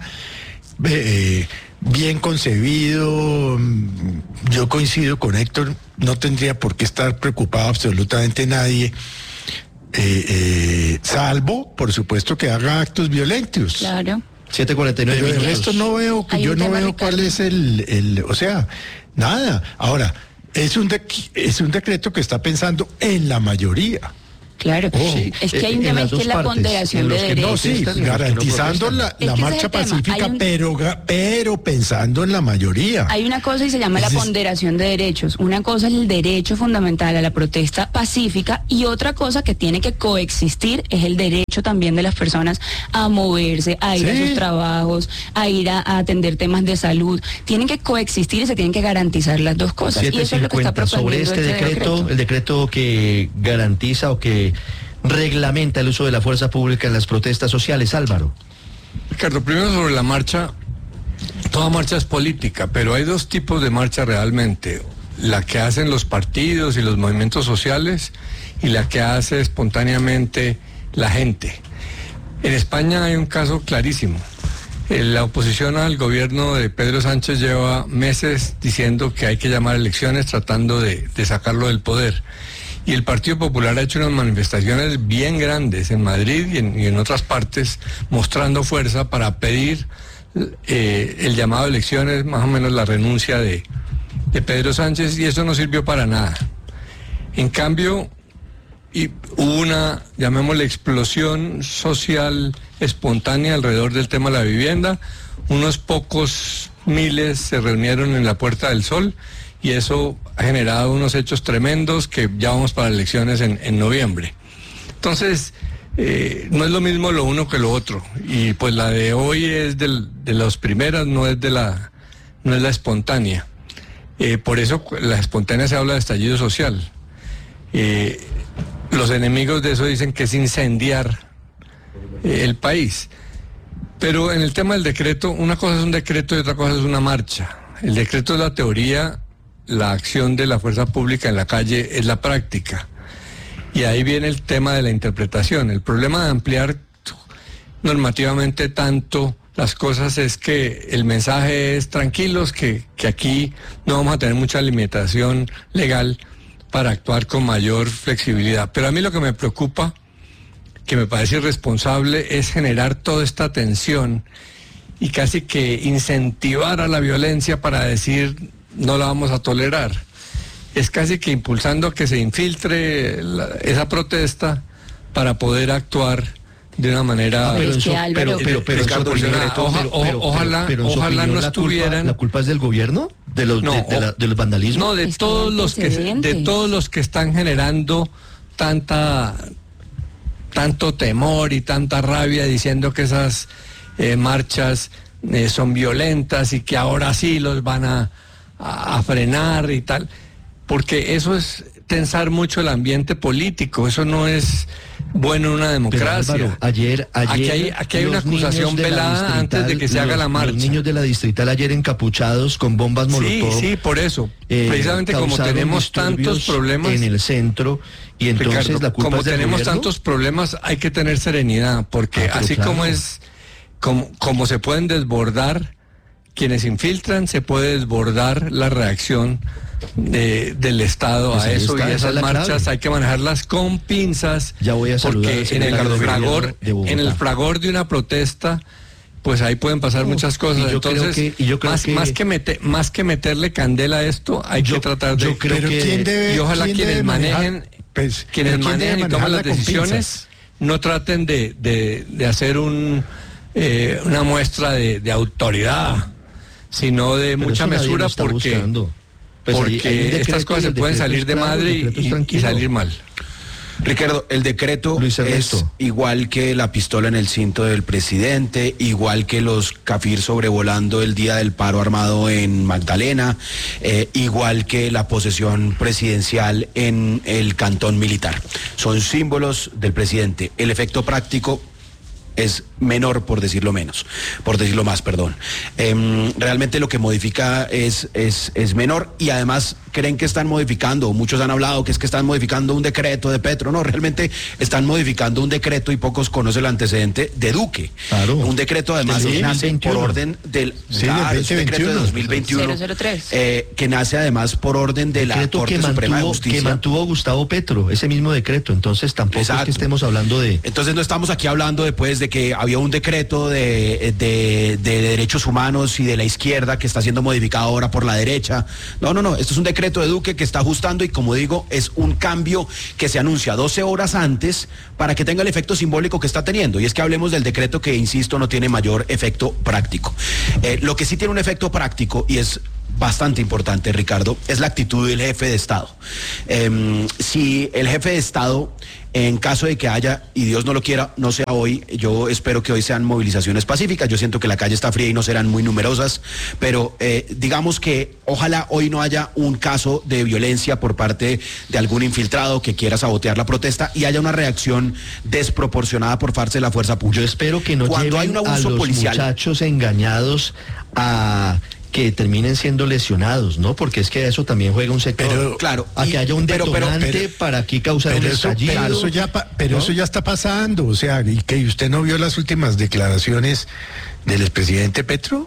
eh, bien concebido. Yo coincido con Héctor, no tendría por qué estar preocupado absolutamente nadie, eh, eh, salvo, por supuesto, que haga actos violentos. Claro. siete cuarenta y nueve Pero minutos. el resto no veo, Hay yo un no tema, veo Ricardo. cuál es el, el, o sea, nada. Ahora, es un, de- es un decreto que está pensando en la mayoría. Claro, Oh, sí. Es que hay en un tema las es que dos es la partes, ponderación en de los que no, derechos. Sí, protestan y los que no garantizando protestan. la, Es que la ese marcha es el tema. pacífica, Hay un- pero, ga- pero pensando en la mayoría. Hay una cosa y se llama la Ese es- ponderación de derechos. Una cosa es el derecho fundamental a la protesta pacífica y otra cosa que tiene que coexistir es el derecho también de las personas a moverse, a ir a Sí. sus trabajos, a ir a, a atender temas de salud. Tienen que coexistir y se tienen que garantizar las dos cosas. Y eso es lo que está setecientos cincuenta sobre proponiendo este decreto, el decreto que garantiza o que reglamenta el uso de la fuerza pública en las protestas sociales, Álvaro. Ricardo, primero sobre la marcha, toda marcha es política, pero hay dos tipos de marcha realmente, la que hacen los partidos y los movimientos sociales y la que hace espontáneamente la gente. En España hay un caso clarísimo. Eh, La oposición al gobierno de Pedro Sánchez lleva meses diciendo que hay que llamar a elecciones tratando de, de sacarlo del poder. Y el Partido Popular ha hecho unas manifestaciones bien grandes en Madrid y en, y en otras partes, mostrando fuerza para pedir eh, el llamado a elecciones, más o menos la renuncia de, de Pedro Sánchez, y eso no sirvió para nada. En cambio, y hubo una, llamémosle, explosión social espontánea alrededor del tema de la vivienda. Unos pocos miles se reunieron en la Puerta del Sol y eso ha generado unos hechos tremendos que ya vamos para elecciones en, en noviembre. Entonces, eh, no es lo mismo lo uno que lo otro. Y pues la de hoy es del, de las primeras, no es de la, no es la espontánea. Eh, por eso la espontánea se habla de estallido social. Eh, los enemigos de eso dicen que es incendiar eh, el país. Pero en el tema del decreto, una cosa es un decreto y otra cosa es una marcha. El decreto es la teoría, la acción de la fuerza pública en la calle es la práctica. Y ahí viene el tema de la interpretación. El problema de ampliar normativamente tanto las cosas es que el mensaje es tranquilos, que, que aquí no vamos a tener mucha limitación legal para actuar con mayor flexibilidad. Pero a mí lo que me preocupa, que me parece irresponsable, es generar toda esta tensión y casi que incentivar a la violencia para decir no la vamos a tolerar. Es casi que impulsando que se infiltre la, esa protesta para poder actuar de una manera... Ah, pero, en su- pero, pero, pero, Ricardo, en su opinión, Oja- pero- pero- pero- ojalá, pero en su ojalá opinión, no la culpa- estuvieran... ¿La culpa es del gobierno? ¿De los, No, de, de la- de los vandalismos? No, de Es que todos hay los que se- de antecedentes. todos los que están generando tanta tanto temor y tanta rabia diciendo que esas eh, marchas eh, son violentas y que ahora sí los van a, a, a frenar y tal, porque eso es tensar mucho el ambiente político, eso no es bueno en una Pero, democracia. Álvaro, ayer, ayer Aquí hay- aquí hay una los niños acusación de la velada distrital, antes de que se haga los- la marcha. Los niños de la distrital ayer encapuchados con bombas Sí, molotov. sí, por eso. eh, Precisamente como causaron tenemos tantos disturbios problemas en el centro y entonces Ricardo, la culpa como es del tenemos gobierno. tantos problemas, hay que tener serenidad, porque Ah, pero así claro. como es, como, como se pueden desbordar quienes infiltran, se puede desbordar la reacción de- del Estado Pues a ahí eso, está, y esa esas es la marchas clave. hay que manejarlas con pinzas, Ya voy a saludar al porque en el secretario de fragor, Gobierno de Bogotá. en el fragor de una protesta, pues ahí pueden pasar No, muchas cosas. y yo creo Entonces, que- y yo creo más, que- más que mete- más que meterle candela a esto, hay Yo- que tratar de... yo creo Pero que- ¿quién debe, y ojalá quién quienes debe manejar? manejen, Pues, quienes pero ¿quién debe manejen y toman manejarla las con decisiones pinzas? no traten de, de, de hacer un eh, una muestra de, de autoridad, sino de Pero mucha eso nadie lo mesura, está porque, buscando. Pues hay- porque hay un decreto estas y cosas el se pueden decreto salir es de claro, el madre y, decreto es y- y tranquilo. salir mal. Ricardo, el decreto Luis es Ernesto. igual que la pistola en el cinto del presidente, igual que los Cafir sobrevolando el día del paro armado en Magdalena, eh, igual que la posesión presidencial en el cantón militar. Son símbolos del presidente. El efecto práctico es menor, por decirlo menos, por decirlo más, perdón. Em, realmente lo que modifica es, es, es menor y además creen que están modificando, muchos han hablado que es que están modificando un decreto de Petro. No, realmente están modificando un decreto y pocos conocen el antecedente de Duque. Claro. Un decreto además sí, que nace por orden del, sí, claro, del es un decreto de dos mil veintiuno, cero cero tres eh, que nace además por orden de la Corte mantuvo, Suprema de Justicia. Que mantuvo Gustavo Petro, ese mismo decreto, entonces tampoco Exacto. es que estemos hablando de... Entonces no estamos aquí hablando después de que había un decreto de, de, de derechos humanos y de la izquierda que está siendo modificado ahora por la derecha. No, no, no, esto es un decreto de Duque que está ajustando y como digo, es un cambio que se anuncia doce horas antes para que tenga el efecto simbólico que está teniendo. Y es que hablemos del decreto que, insisto, no tiene mayor efecto práctico. Eh, lo que sí tiene un efecto práctico y es bastante importante, Ricardo, es la actitud del jefe de Estado. Eh, si el jefe de Estado, en caso de que haya, y Dios no lo quiera, no sea hoy, yo espero que hoy sean movilizaciones pacíficas, yo siento que la calle está fría y no serán muy numerosas, pero eh, digamos que ojalá hoy no haya un caso de violencia por parte de algún infiltrado que quiera sabotear la protesta y haya una reacción desproporcionada por parte de la fuerza pública. Yo espero que no Cuando lleven hay un abuso a los policial, muchachos engañados a... que terminen siendo lesionados, ¿no? Porque es que eso también juega un sector. Pero, claro, a que haya un pero, detonante pero, pero, para aquí causar pero un eso, estallido. Pero, eso ya, pero ¿no? eso ya está pasando, o sea, y que usted no vio las últimas declaraciones del expresidente Petro.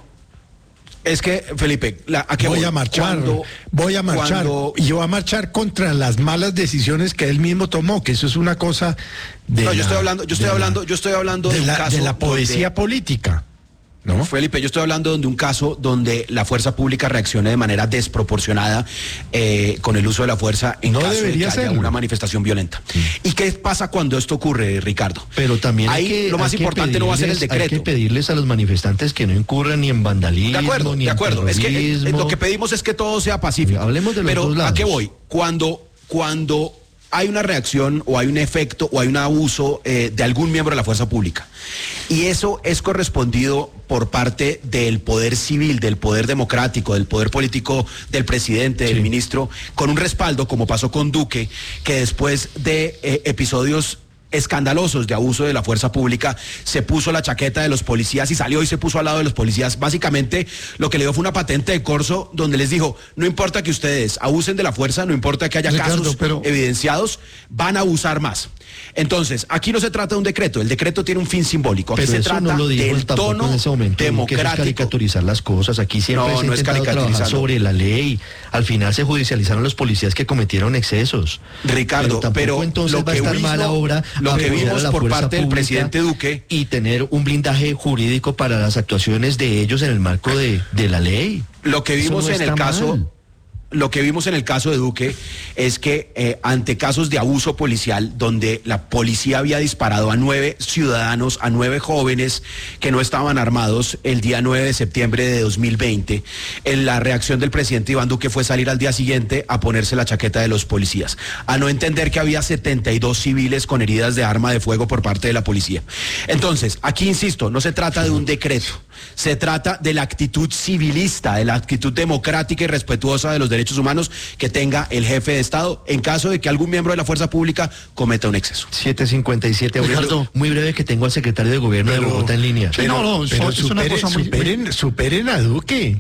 Es que, Felipe, la, ¿a qué voy, voy a marchar, cuando, voy a marchar, cuando... y yo voy a marchar contra las malas decisiones que él mismo tomó, que eso es una cosa de No, la, yo estoy hablando, yo estoy hablando, yo estoy hablando de, de, un la, caso de la poesía donde... política. ¿No? Felipe, yo estoy hablando de un caso donde la fuerza pública reaccione de manera desproporcionada eh, con el uso de la fuerza en no caso de que haya serlo. una manifestación violenta. Sí. ¿Y qué pasa cuando esto ocurre, Ricardo? Pero también ahí hay que, lo más hay importante no va a ser el decreto. Hay que pedirles a los manifestantes que no incurran ni en vandalismo, de acuerdo, ni de acuerdo. en Es que eh, lo que pedimos es que todo sea pacífico. Hablemos de los Pero dos lados. ¿a qué voy? Cuando, cuando hay una reacción o hay un efecto o hay un abuso eh, de algún miembro de la fuerza pública y eso es correspondido por parte del poder civil, del poder democrático, del poder político del presidente, sí. del ministro, con un respaldo como pasó con Duque, que después de eh, episodios escandalosos de abuso de la fuerza pública, se puso la chaqueta de los policías y salió y se puso al lado de los policías. Básicamente lo que le dio fue una patente de corso donde les dijo, no importa que ustedes abusen de la fuerza, no importa que haya Ricardo, casos pero... evidenciados, van a abusar más. Entonces, aquí no se trata de un decreto, el decreto tiene un fin simbólico, aquí pero se eso trata no lo dijo del tono en ese momento, democrático. Que eso es caricaturizar las cosas, aquí siempre no, se ha no es intentado trabajar sobre la ley, al final se judicializaron los policías que cometieron excesos. Ricardo, pero, pero entonces lo va a que estar vimos, mala obra lo que vimos por parte del presidente Duque y tener un blindaje jurídico para las actuaciones de ellos en el marco de, de la ley. Lo que vimos no en el caso... Mal. Lo que vimos en el caso de Duque es que eh, ante casos de abuso policial, donde la policía había disparado a nueve ciudadanos, a nueve jóvenes que no estaban armados el día nueve de septiembre de dos mil veinte, en la reacción del presidente Iván Duque fue salir al día siguiente a ponerse la chaqueta de los policías, a no entender que había setenta y dos civiles con heridas de arma de fuego por parte de la policía. Entonces, aquí insisto, no se trata de un decreto, se trata de la actitud civilista, de la actitud democrática y respetuosa de los derechos humanos que tenga el jefe de Estado en caso de que algún miembro de la fuerza pública cometa un exceso. siete cincuenta y siete, Ricardo, muy breve que tengo al secretario de gobierno pero, de Bogotá en línea. Pero, no, no, pero es superen, una cosa muy... superen, superen a Duque.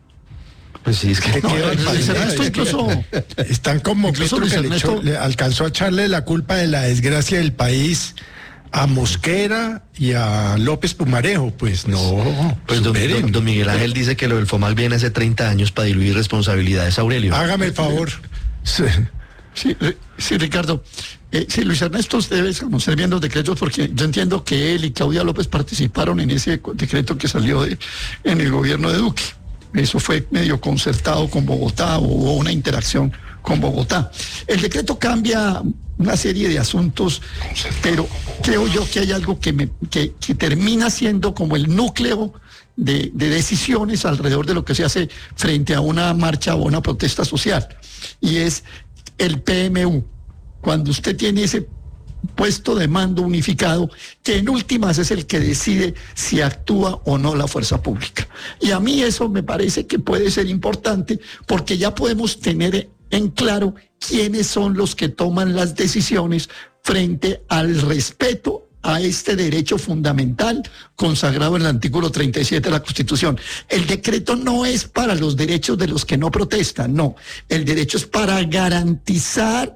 Pues sí, es que no, esto incluso están como incluso Petro que le, echó, le alcanzó a echarle la culpa de la desgracia del país a Mosquera y a López Pumarejo, pues no. Pues don, don, don Miguel Ángel dice que lo del FOMAL viene hace treinta años para diluir responsabilidades, Aurelio. Hágame el favor. Sí, sí, sí Ricardo. Eh, sí, Luis Ernesto, usted debe conocer bien los decretos porque yo entiendo que él y Claudia López participaron en ese decreto que salió de, en el gobierno de Duque. Eso fue medio concertado con Bogotá, hubo una interacción con Bogotá. El decreto cambia una serie de asuntos, pero creo yo que hay algo que, me, que, que termina siendo como el núcleo de, de decisiones alrededor de lo que se hace frente a una marcha o una protesta social, y es el P M U. Cuando usted tiene ese puesto de mando unificado, que en últimas es el que decide si actúa o no la fuerza pública. Y a mí eso me parece que puede ser importante, porque ya podemos tener en claro quiénes son los que toman las decisiones frente al respeto a este derecho fundamental consagrado en el artículo treinta y siete de la Constitución. El decreto no es para los derechos de los que no protestan, no. El derecho es para garantizar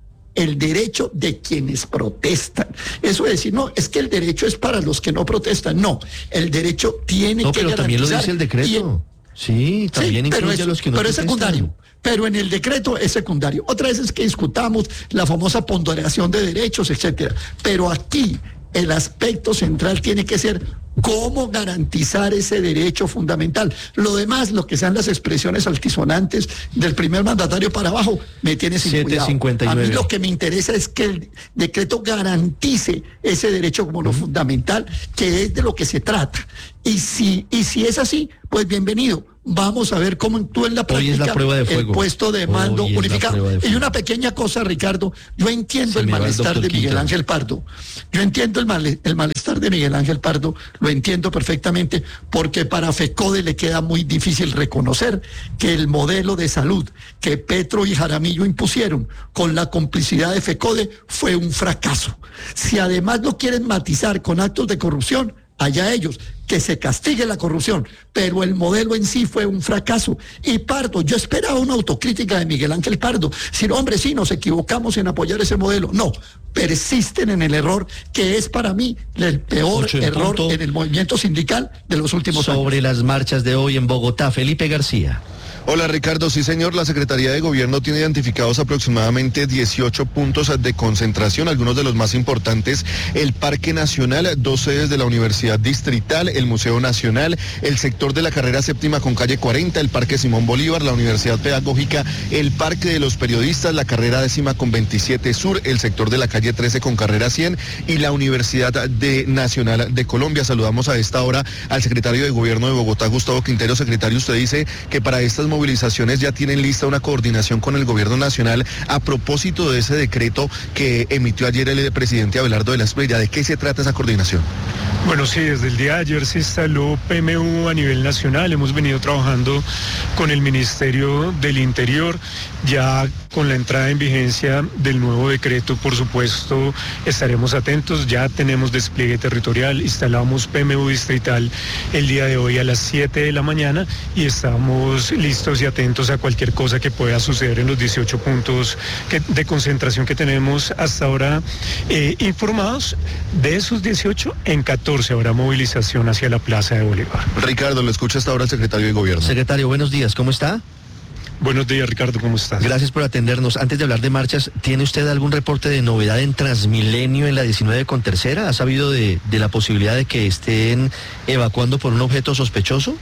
el derecho de quienes protestan. Eso es decir, no, es que el derecho es para los que no protestan, no. El derecho tiene no, que pero garantizar... también lo dice el decreto. Sí, también sí, incluye pero es, a los que no pero es protestan. secundario. Pero en el decreto es secundario. Otra vez es que discutamos la famosa ponderación de derechos, etcétera. Pero aquí el aspecto central tiene que ser cómo garantizar ese derecho fundamental. Lo demás, lo que sean las expresiones altisonantes del primer mandatario para abajo, me tiene sin cuidado. A mí lo que me interesa es que el decreto garantice ese derecho como lo uh-huh. fundamental, que es de lo que se trata. Y si, y si es así, pues bienvenido. Vamos a ver cómo actúa en la práctica Hoy es la prueba de fuego. El puesto de mando Hoy unificado. Y una pequeña cosa, Ricardo, yo entiendo Se el malestar el de Miguel Quinto. Ángel Pardo. Yo entiendo el, mal, el malestar de Miguel Ángel Pardo, lo entiendo perfectamente, porque para FECODE le queda muy difícil reconocer que el modelo de salud que Petro y Jaramillo impusieron con la complicidad de FECODE fue un fracaso. Si además lo quieren matizar con actos de corrupción, allá ellos, que se castigue la corrupción, pero el modelo en sí fue un fracaso. Y Pardo, yo esperaba una autocrítica de Miguel Ángel Pardo, si no, hombre, sí, nos equivocamos en apoyar ese modelo. No, persisten en el error, que es para mí el peor en error punto. En el movimiento sindical de los últimos Sobre años. Sobre las marchas de hoy en Bogotá, Felipe García. Hola Ricardo, sí señor, la Secretaría de Gobierno tiene identificados aproximadamente dieciocho puntos de concentración, algunos de los más importantes, el Parque Nacional, dos sedes de la Universidad Distrital, el Museo Nacional, el sector de la carrera séptima con calle cuarenta, el Parque Simón Bolívar, la Universidad Pedagógica, el Parque de los Periodistas, la carrera décima con veintisiete Sur, el sector de la calle trece con carrera cien y la Universidad de Nacional de Colombia. Saludamos a esta hora al secretario de Gobierno de Bogotá, Gustavo Quintero. Secretario, usted dice que para estas movilizaciones ya tienen lista una coordinación con el gobierno nacional a propósito de ese decreto que emitió ayer el presidente Abelardo de la Espriella. ¿De qué se trata esa coordinación? Bueno, sí, desde el día de ayer se instaló P M U a nivel nacional. Hemos venido trabajando con el Ministerio del Interior, ya con la entrada en vigencia del nuevo decreto, por supuesto, estaremos atentos. Ya tenemos despliegue territorial, instalamos P M U distrital el día de hoy a las siete de la mañana y estamos listos y atentos a cualquier cosa que pueda suceder en los dieciocho puntos que, de concentración que tenemos hasta ahora eh, informados. De esos dieciocho, en catorce habrá movilización hacia la Plaza de Bolívar. Ricardo, lo escucha hasta ahora el secretario de Gobierno. Secretario, buenos días, ¿cómo está? Buenos días, Ricardo, ¿cómo estás? Gracias por atendernos. Antes de hablar de marchas, ¿tiene usted algún reporte de novedad en Transmilenio en la diecinueve con tercera? ¿Ha sabido de, de la posibilidad de que estén evacuando por un objeto sospechoso?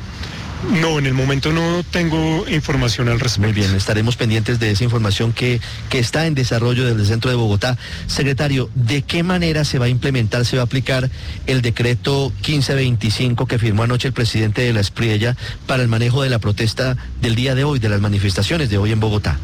No, en el momento no tengo información al respecto. Muy bien, estaremos pendientes de esa información que, que está en desarrollo desde el centro de Bogotá. Secretario, ¿de qué manera se va a implementar, se va a aplicar el decreto quince veinticinco que firmó anoche el presidente de la Espriella para el manejo de la protesta del día de hoy, de las manifestaciones de hoy en Bogotá?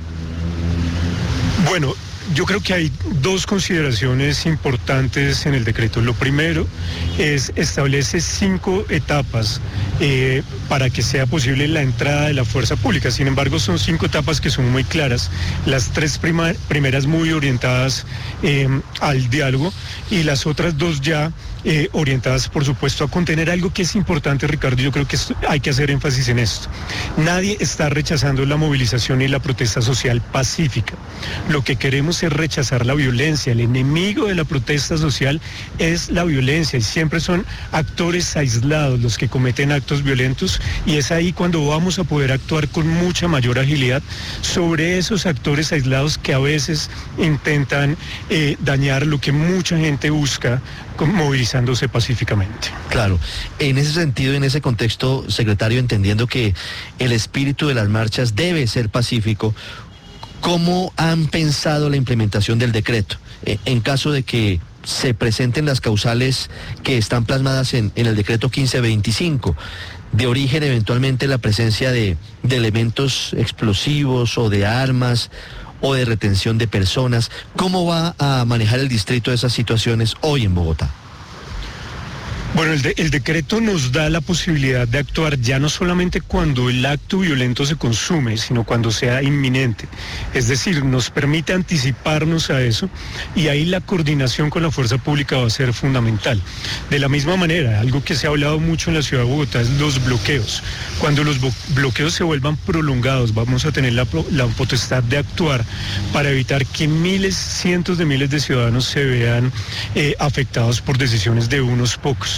Bueno, yo creo que hay dos consideraciones importantes en el decreto. Lo primero es establece cinco etapas eh, para que sea posible la entrada de la fuerza pública. Sin embargo, son cinco etapas que son muy claras. Las tres prima, primeras muy orientadas eh, al diálogo y las otras dos ya eh, orientadas, por supuesto, a contener algo que es importante, Ricardo. Yo creo que esto, hay que hacer énfasis en esto. Nadie está rechazando la movilización y la protesta social pacífica. Lo que queremos es rechazar la violencia. El enemigo de la protesta social es la violencia y siempre son actores aislados los que cometen actos violentos, y es ahí cuando vamos a poder actuar con mucha mayor agilidad sobre esos actores aislados que a veces intentan eh, dañar lo que mucha gente busca movilizándose pacíficamente. Claro, en ese sentido, en ese contexto, secretario, entendiendo que el espíritu de las marchas debe ser pacífico, ¿cómo han pensado la implementación del decreto? Eh, en caso de que se presenten las causales que están plasmadas en, en el decreto quince veinticinco, de origen eventualmente la presencia de, de elementos explosivos o de armas o de retención de personas, ¿cómo va a manejar el distrito esas situaciones hoy en Bogotá? Bueno, el, de, el decreto nos da la posibilidad de actuar ya no solamente cuando el acto violento se consume, sino cuando sea inminente. Es decir, nos permite anticiparnos a eso y ahí la coordinación con la fuerza pública va a ser fundamental. De la misma manera, algo que se ha hablado mucho en la ciudad de Bogotá es los bloqueos. Cuando los bloqueos se vuelvan prolongados, vamos a tener la, la potestad de actuar para evitar que miles, cientos de miles de ciudadanos se vean eh, afectados por decisiones de unos pocos.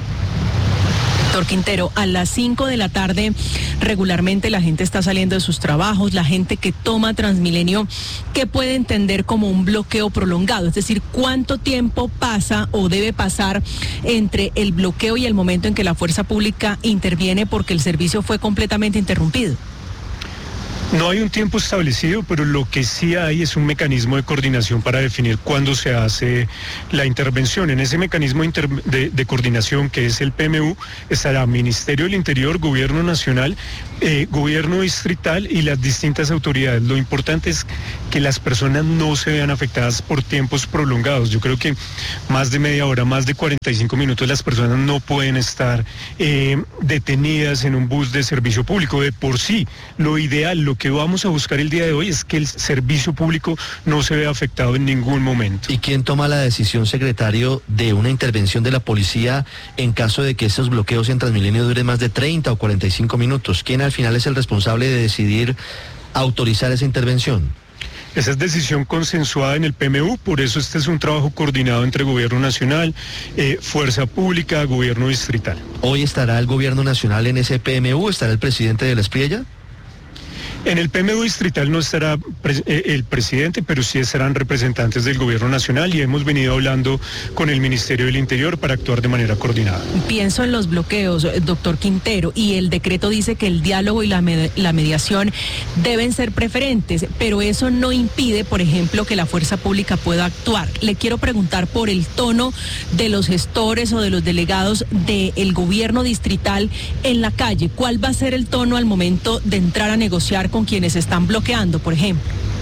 Doctor Quintero, a las cinco de la tarde regularmente la gente está saliendo de sus trabajos, la gente que toma Transmilenio, ¿qué puede entender como un bloqueo prolongado? Es decir, ¿cuánto tiempo pasa o debe pasar entre el bloqueo y el momento en que la fuerza pública interviene porque el servicio fue completamente interrumpido? No hay un tiempo establecido, pero lo que sí hay es un mecanismo de coordinación para definir cuándo se hace la intervención. En ese mecanismo de, de coordinación, que es el P M U, estará Ministerio del Interior, Gobierno Nacional, eh, Gobierno Distrital y las distintas autoridades. Lo importante es que las personas no se vean afectadas por tiempos prolongados. Yo creo que más de media hora, más de cuarenta y cinco minutos, las personas no pueden estar eh, detenidas en un bus de servicio público. De por sí, lo ideal, lo que vamos a buscar el día de hoy es que el servicio público no se vea afectado en ningún momento. ¿Y quién toma la decisión, secretario, de una intervención de la policía en caso de que esos bloqueos en Transmilenio duren más de treinta o cuarenta y cinco minutos? ¿Quién al final es el responsable de decidir autorizar esa intervención? Esa es decisión consensuada en el P M U, por eso este es un trabajo coordinado entre Gobierno Nacional, eh, Fuerza Pública, Gobierno Distrital. ¿Hoy estará el Gobierno Nacional en ese P M U? ¿Estará el presidente de la Espriella? En el P M U distrital no estará pre- el presidente, pero sí estarán representantes del Gobierno Nacional y hemos venido hablando con el Ministerio del Interior para actuar de manera coordinada. Pienso en los bloqueos, doctor Quintero, y el decreto dice que el diálogo y la, med- la mediación deben ser preferentes, pero eso no impide, por ejemplo, que la fuerza pública pueda actuar. Le quiero preguntar por el tono de los gestores o de los delegados del Gobierno distrital en la calle. ¿Cuál va a ser el tono al momento de entrar a negociar con quienes están bloqueando, por ejemplo?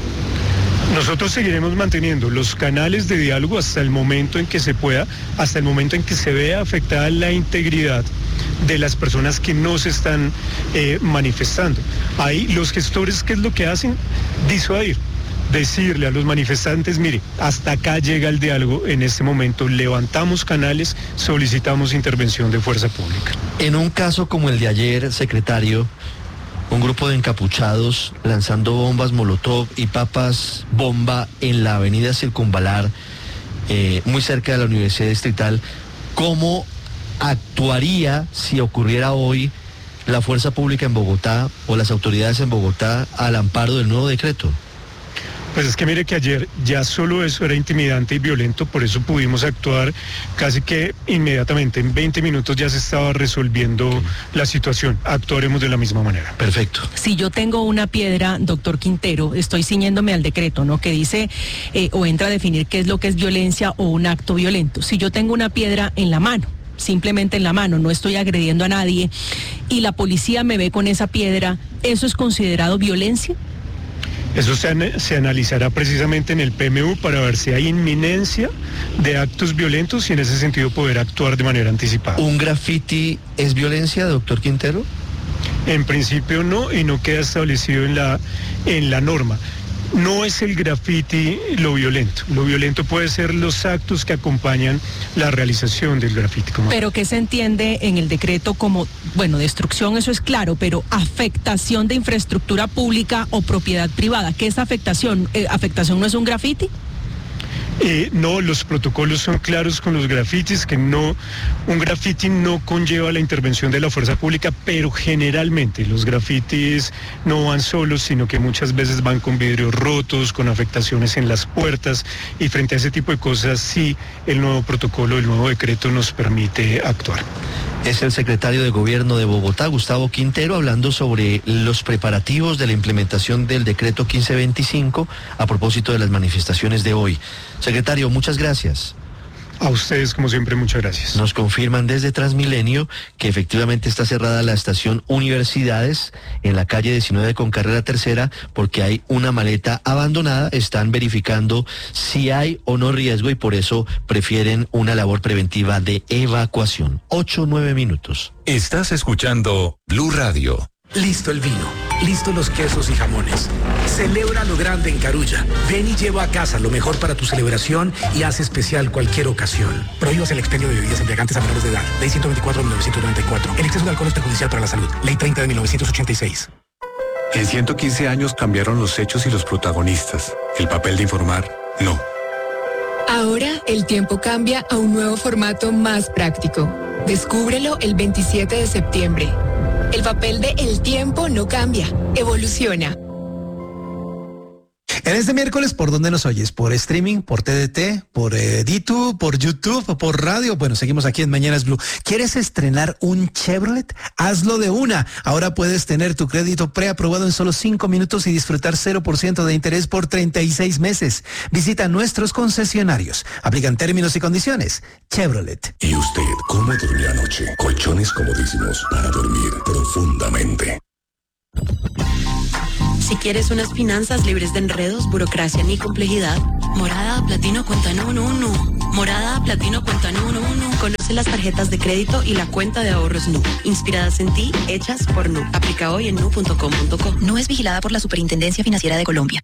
Nosotros seguiremos manteniendo los canales de diálogo hasta el momento en que se pueda, hasta el momento en que se vea afectada la integridad de las personas que no se están eh, manifestando. Ahí los gestores, ¿qué es lo que hacen? Disuadir. Decirle a los manifestantes, mire, hasta acá llega el diálogo en este momento, levantamos canales, solicitamos intervención de fuerza pública. En un caso como el de ayer, secretario, un grupo de encapuchados lanzando bombas molotov y papas bomba en la avenida Circunvalar, eh, muy cerca de la Universidad Distrital. ¿Cómo actuaría si ocurriera hoy la fuerza pública en Bogotá o las autoridades en Bogotá al amparo del nuevo decreto? Pues es que mire que ayer ya solo eso era intimidante y violento, por eso pudimos actuar casi que inmediatamente. En veinte minutos ya se estaba resolviendo okay. la situación. Actuaremos de la misma manera. Perfecto. Si yo tengo una piedra, doctor Quintero, estoy ciñéndome al decreto, ¿no? Que dice eh, o entra a definir qué es lo que es violencia o un acto violento. Si yo tengo una piedra en la mano, simplemente en la mano, no estoy agrediendo a nadie, y la policía me ve con esa piedra, ¿eso es considerado violencia? Eso se, se analizará precisamente en el P M U para ver si hay inminencia de actos violentos y en ese sentido poder actuar de manera anticipada. ¿Un graffiti es violencia, doctor Quintero? En principio no, y no queda establecido en la, en la norma. No es el grafiti lo violento. Lo violento puede ser los actos que acompañan la realización del grafiti. Pero ¿qué se entiende en el decreto como, bueno, destrucción, eso es claro, pero afectación de infraestructura pública o propiedad privada? ¿Qué es afectación? Eh, ¿Afectación no es un grafiti? Eh, no, los protocolos son claros con los grafitis, que no, un grafiti no conlleva la intervención de la fuerza pública, pero generalmente los grafitis no van solos, sino que muchas veces van con vidrios rotos, con afectaciones en las puertas, y frente a ese tipo de cosas sí el nuevo protocolo, el nuevo decreto nos permite actuar. Es el secretario de Gobierno de Bogotá, Gustavo Quintero, hablando sobre los preparativos de la implementación del decreto quince veinticinco a propósito de las manifestaciones de hoy. Secretario, muchas gracias. A ustedes, como siempre, muchas gracias. Nos confirman desde Transmilenio que efectivamente está cerrada la estación Universidades en la calle diecinueve con carrera tercera porque hay una maleta abandonada. Están verificando si hay o no riesgo y por eso prefieren una labor preventiva de evacuación. Ocho, nueve minutos. Estás escuchando Blue Radio. Listo el vino, listo los quesos y jamones. Celebra lo grande en Carulla. Ven y lleva a casa lo mejor para tu celebración y haz especial cualquier ocasión. Prohíbas el expendio de bebidas embriagantes a menores de edad. Ley ciento veinticuatro de mil novecientos noventa y cuatro. El exceso de alcohol es perjudicial para la salud. Ley treinta de mil novecientos ochenta y seis. En ciento quince años cambiaron los hechos y los protagonistas. El papel de informar, no. Ahora el tiempo cambia a un nuevo formato más práctico. Descúbrelo el veintisiete de septiembre. El papel de El Tiempo no cambia, evoluciona. En este miércoles, ¿por dónde nos oyes? ¿Por streaming, por T D T, por eh, D dos, por YouTube, por radio? Bueno, seguimos aquí en Mañanas Blue. ¿Quieres estrenar un Chevrolet? Hazlo de una. Ahora puedes tener tu crédito preaprobado en solo cinco minutos y disfrutar cero por ciento de interés por treinta y seis meses. Visita nuestros concesionarios. Aplican términos y condiciones. Chevrolet. ¿Y usted cómo durmió anoche? Colchones comodísimos para dormir profundamente. Si quieres unas finanzas libres de enredos, burocracia ni complejidad, Morada Platino Cuenta Nu Nu Nu. Morada Platino Cuenta Nu Nu Nu. Conoce las tarjetas de crédito y la cuenta de ahorros Nu. Inspiradas en ti, hechas por Nu. Aplica hoy en nu punto com punto co. Nu es vigilada por la Superintendencia Financiera de Colombia.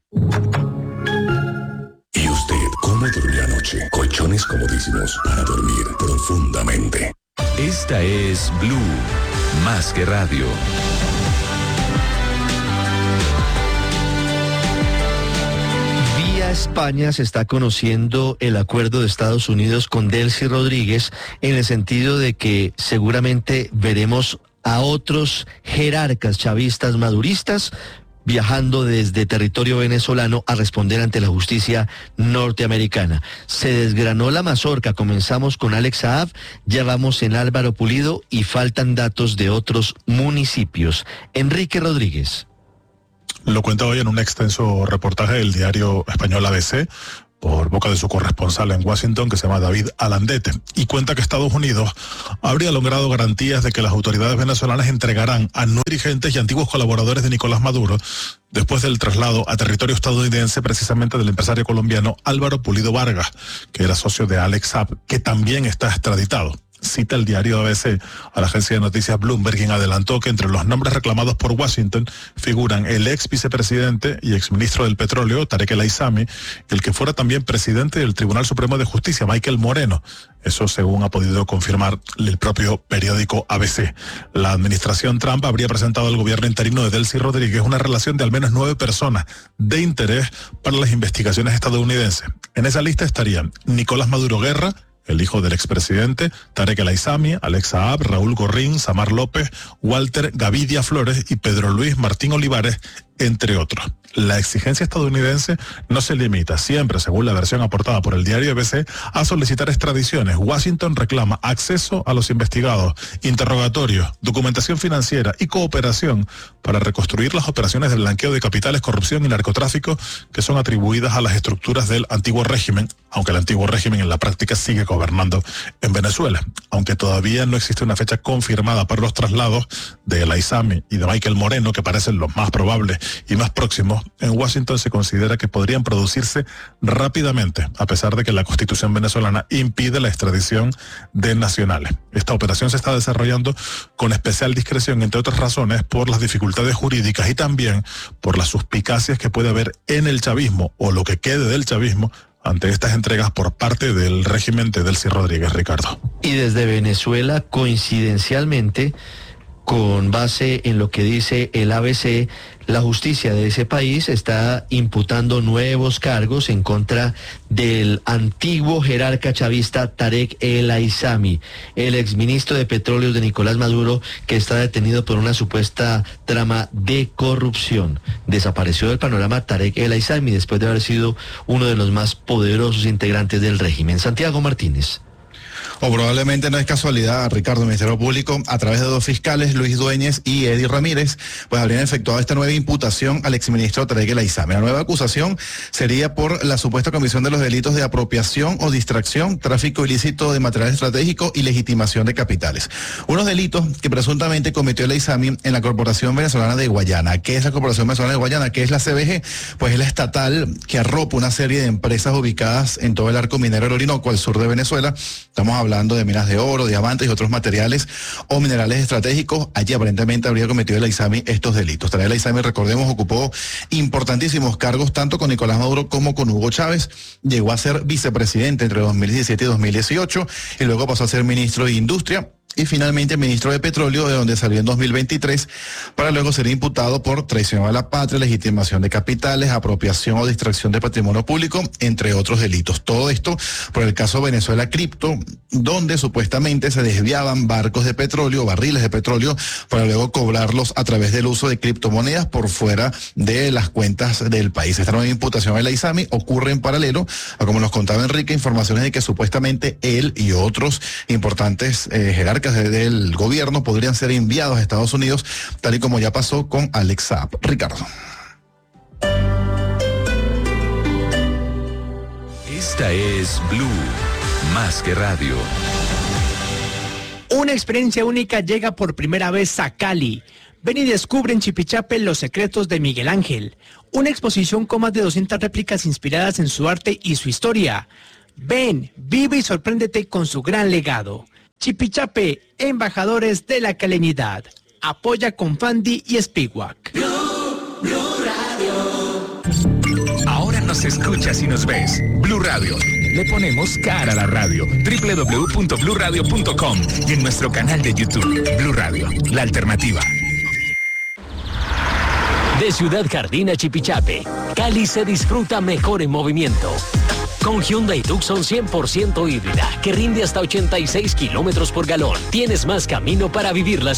¿Y usted cómo durmió anoche? Colchones comodísimos para dormir profundamente. Esta es Blue, más que radio. España se está conociendo el acuerdo de Estados Unidos con Delcy Rodríguez en el sentido de que seguramente veremos a otros jerarcas chavistas maduristas viajando desde territorio venezolano a responder ante la justicia norteamericana. Se desgranó la mazorca, comenzamos con Alex Saab, ya vamos en Álvaro Pulido y faltan datos de otros municipios. Enrique Rodríguez. Lo cuenta hoy en un extenso reportaje del diario español A B C, por boca de su corresponsal en Washington, que se llama David Alandete, y cuenta que Estados Unidos habría logrado garantías de que las autoridades venezolanas entregarán a nuevos dirigentes y antiguos colaboradores de Nicolás Maduro después del traslado a territorio estadounidense precisamente del empresario colombiano Álvaro Pulido Vargas, que era socio de Alex Saab, que también está extraditado. Cita el diario A B C a la agencia de noticias Bloomberg, quien adelantó que entre los nombres reclamados por Washington figuran el ex vicepresidente y exministro del petróleo, Tarek El Aissami, y el que fuera también presidente del Tribunal Supremo de Justicia, Michael Moreno. Eso según ha podido confirmar el propio periódico A B C. La administración Trump habría presentado al gobierno interino de Delcy Rodríguez una relación de al menos nueve personas de interés para las investigaciones estadounidenses. En esa lista estarían Nicolás Maduro Guerra, el hijo del expresidente, Tarek El Aissami, Alex Saab, Raúl Gorrín, Samar López, Walter Gavidia Flores y Pedro Luis Martín Olivares, entre otros. La exigencia estadounidense no se limita, siempre, según la versión aportada por el diario A B C, a solicitar extradiciones. Washington reclama acceso a los investigados, interrogatorios, documentación financiera y cooperación para reconstruir las operaciones de blanqueo de capitales, corrupción y narcotráfico que son atribuidas a las estructuras del antiguo régimen, aunque el antiguo régimen en la práctica sigue gobernando en Venezuela. Aunque todavía no existe una fecha confirmada para los traslados de El Aissami y de Michael Moreno, que parecen los más probables y más próximos, en Washington se considera que podrían producirse rápidamente, a pesar de que la Constitución venezolana impide la extradición de nacionales. Esta operación se está desarrollando con especial discreción, entre otras razones, por las dificultades jurídicas y también por las suspicacias que puede haber en el chavismo, o lo que quede del chavismo, ante estas entregas por parte del régimen de Delcy Rodríguez, Ricardo. Y desde Venezuela, coincidencialmente, con base en lo que dice el A B C, la justicia de ese país está imputando nuevos cargos en contra del antiguo jerarca chavista Tarek El Aissami, el exministro de Petróleo de Nicolás Maduro, que está detenido por una supuesta trama de corrupción. Desapareció del panorama Tarek El Aissami después de haber sido uno de los más poderosos integrantes del régimen. Santiago Martínez. O probablemente no es casualidad, Ricardo, el Ministerio Público, a través de dos fiscales, Luis Dueñez y Eddie Ramírez, pues habrían efectuado esta nueva imputación al exministro Tarek El Aizami. La nueva acusación sería por la supuesta comisión de los delitos de apropiación o distracción, tráfico ilícito de material estratégico y legitimación de capitales. Unos delitos que presuntamente cometió El Aizami en la Corporación Venezolana de Guayana. ¿Qué es la Corporación Venezolana de Guayana? ¿Qué es la C B G? Pues es la estatal que arropa una serie de empresas ubicadas en todo el arco minero del Orinoco, al sur de Venezuela. Estamos hablando de minas de oro, diamantes y otros materiales o minerales estratégicos. Allí aparentemente habría cometido El Aizami estos delitos. Tarek El Aizami, recordemos, ocupó importantísimos cargos tanto con Nicolás Maduro como con Hugo Chávez. Llegó a ser vicepresidente entre dos mil diecisiete y dos mil dieciocho y luego pasó a ser ministro de Industria y finalmente ministro de Petróleo, de donde salió en dos mil veintitrés, para luego ser imputado por traición a la patria, legitimación de capitales, apropiación o distracción de patrimonio público, entre otros delitos. Todo esto por el caso Venezuela Cripto, donde supuestamente se desviaban barcos de petróleo, barriles de petróleo, para luego cobrarlos a través del uso de criptomonedas por fuera de las cuentas del país. Esta nueva imputación a El Aizami ocurre en paralelo a, como nos contaba Enrique, informaciones de que supuestamente él y otros importantes eh, jerarcas del gobierno podrían ser enviados a Estados Unidos, tal y como ya pasó con Alex Saab. Ricardo. Esta es Blue, más que radio. Una experiencia única llega por primera vez a Cali. Ven y descubre en Chipichape los secretos de Miguel Ángel. Una exposición con más de doscientas réplicas inspiradas en su arte y su historia. Ven, vive y sorpréndete con su gran legado. Chipichape, embajadores de la calenidad. Apoya con Fandi y Speedwalk. Blue, Blue Radio. Ahora nos escuchas y nos ves. Blue Radio. Le ponemos cara a la radio. doble u doble u doble u punto blue radio punto com y en nuestro canal de YouTube. Blue Radio, la alternativa. De Ciudad Jardín a Chipichape, Cali se disfruta mejor en movimiento. Con Hyundai Tucson cien por ciento híbrida, que rinde hasta ochenta y seis kilómetros por galón, tienes más camino para vivir la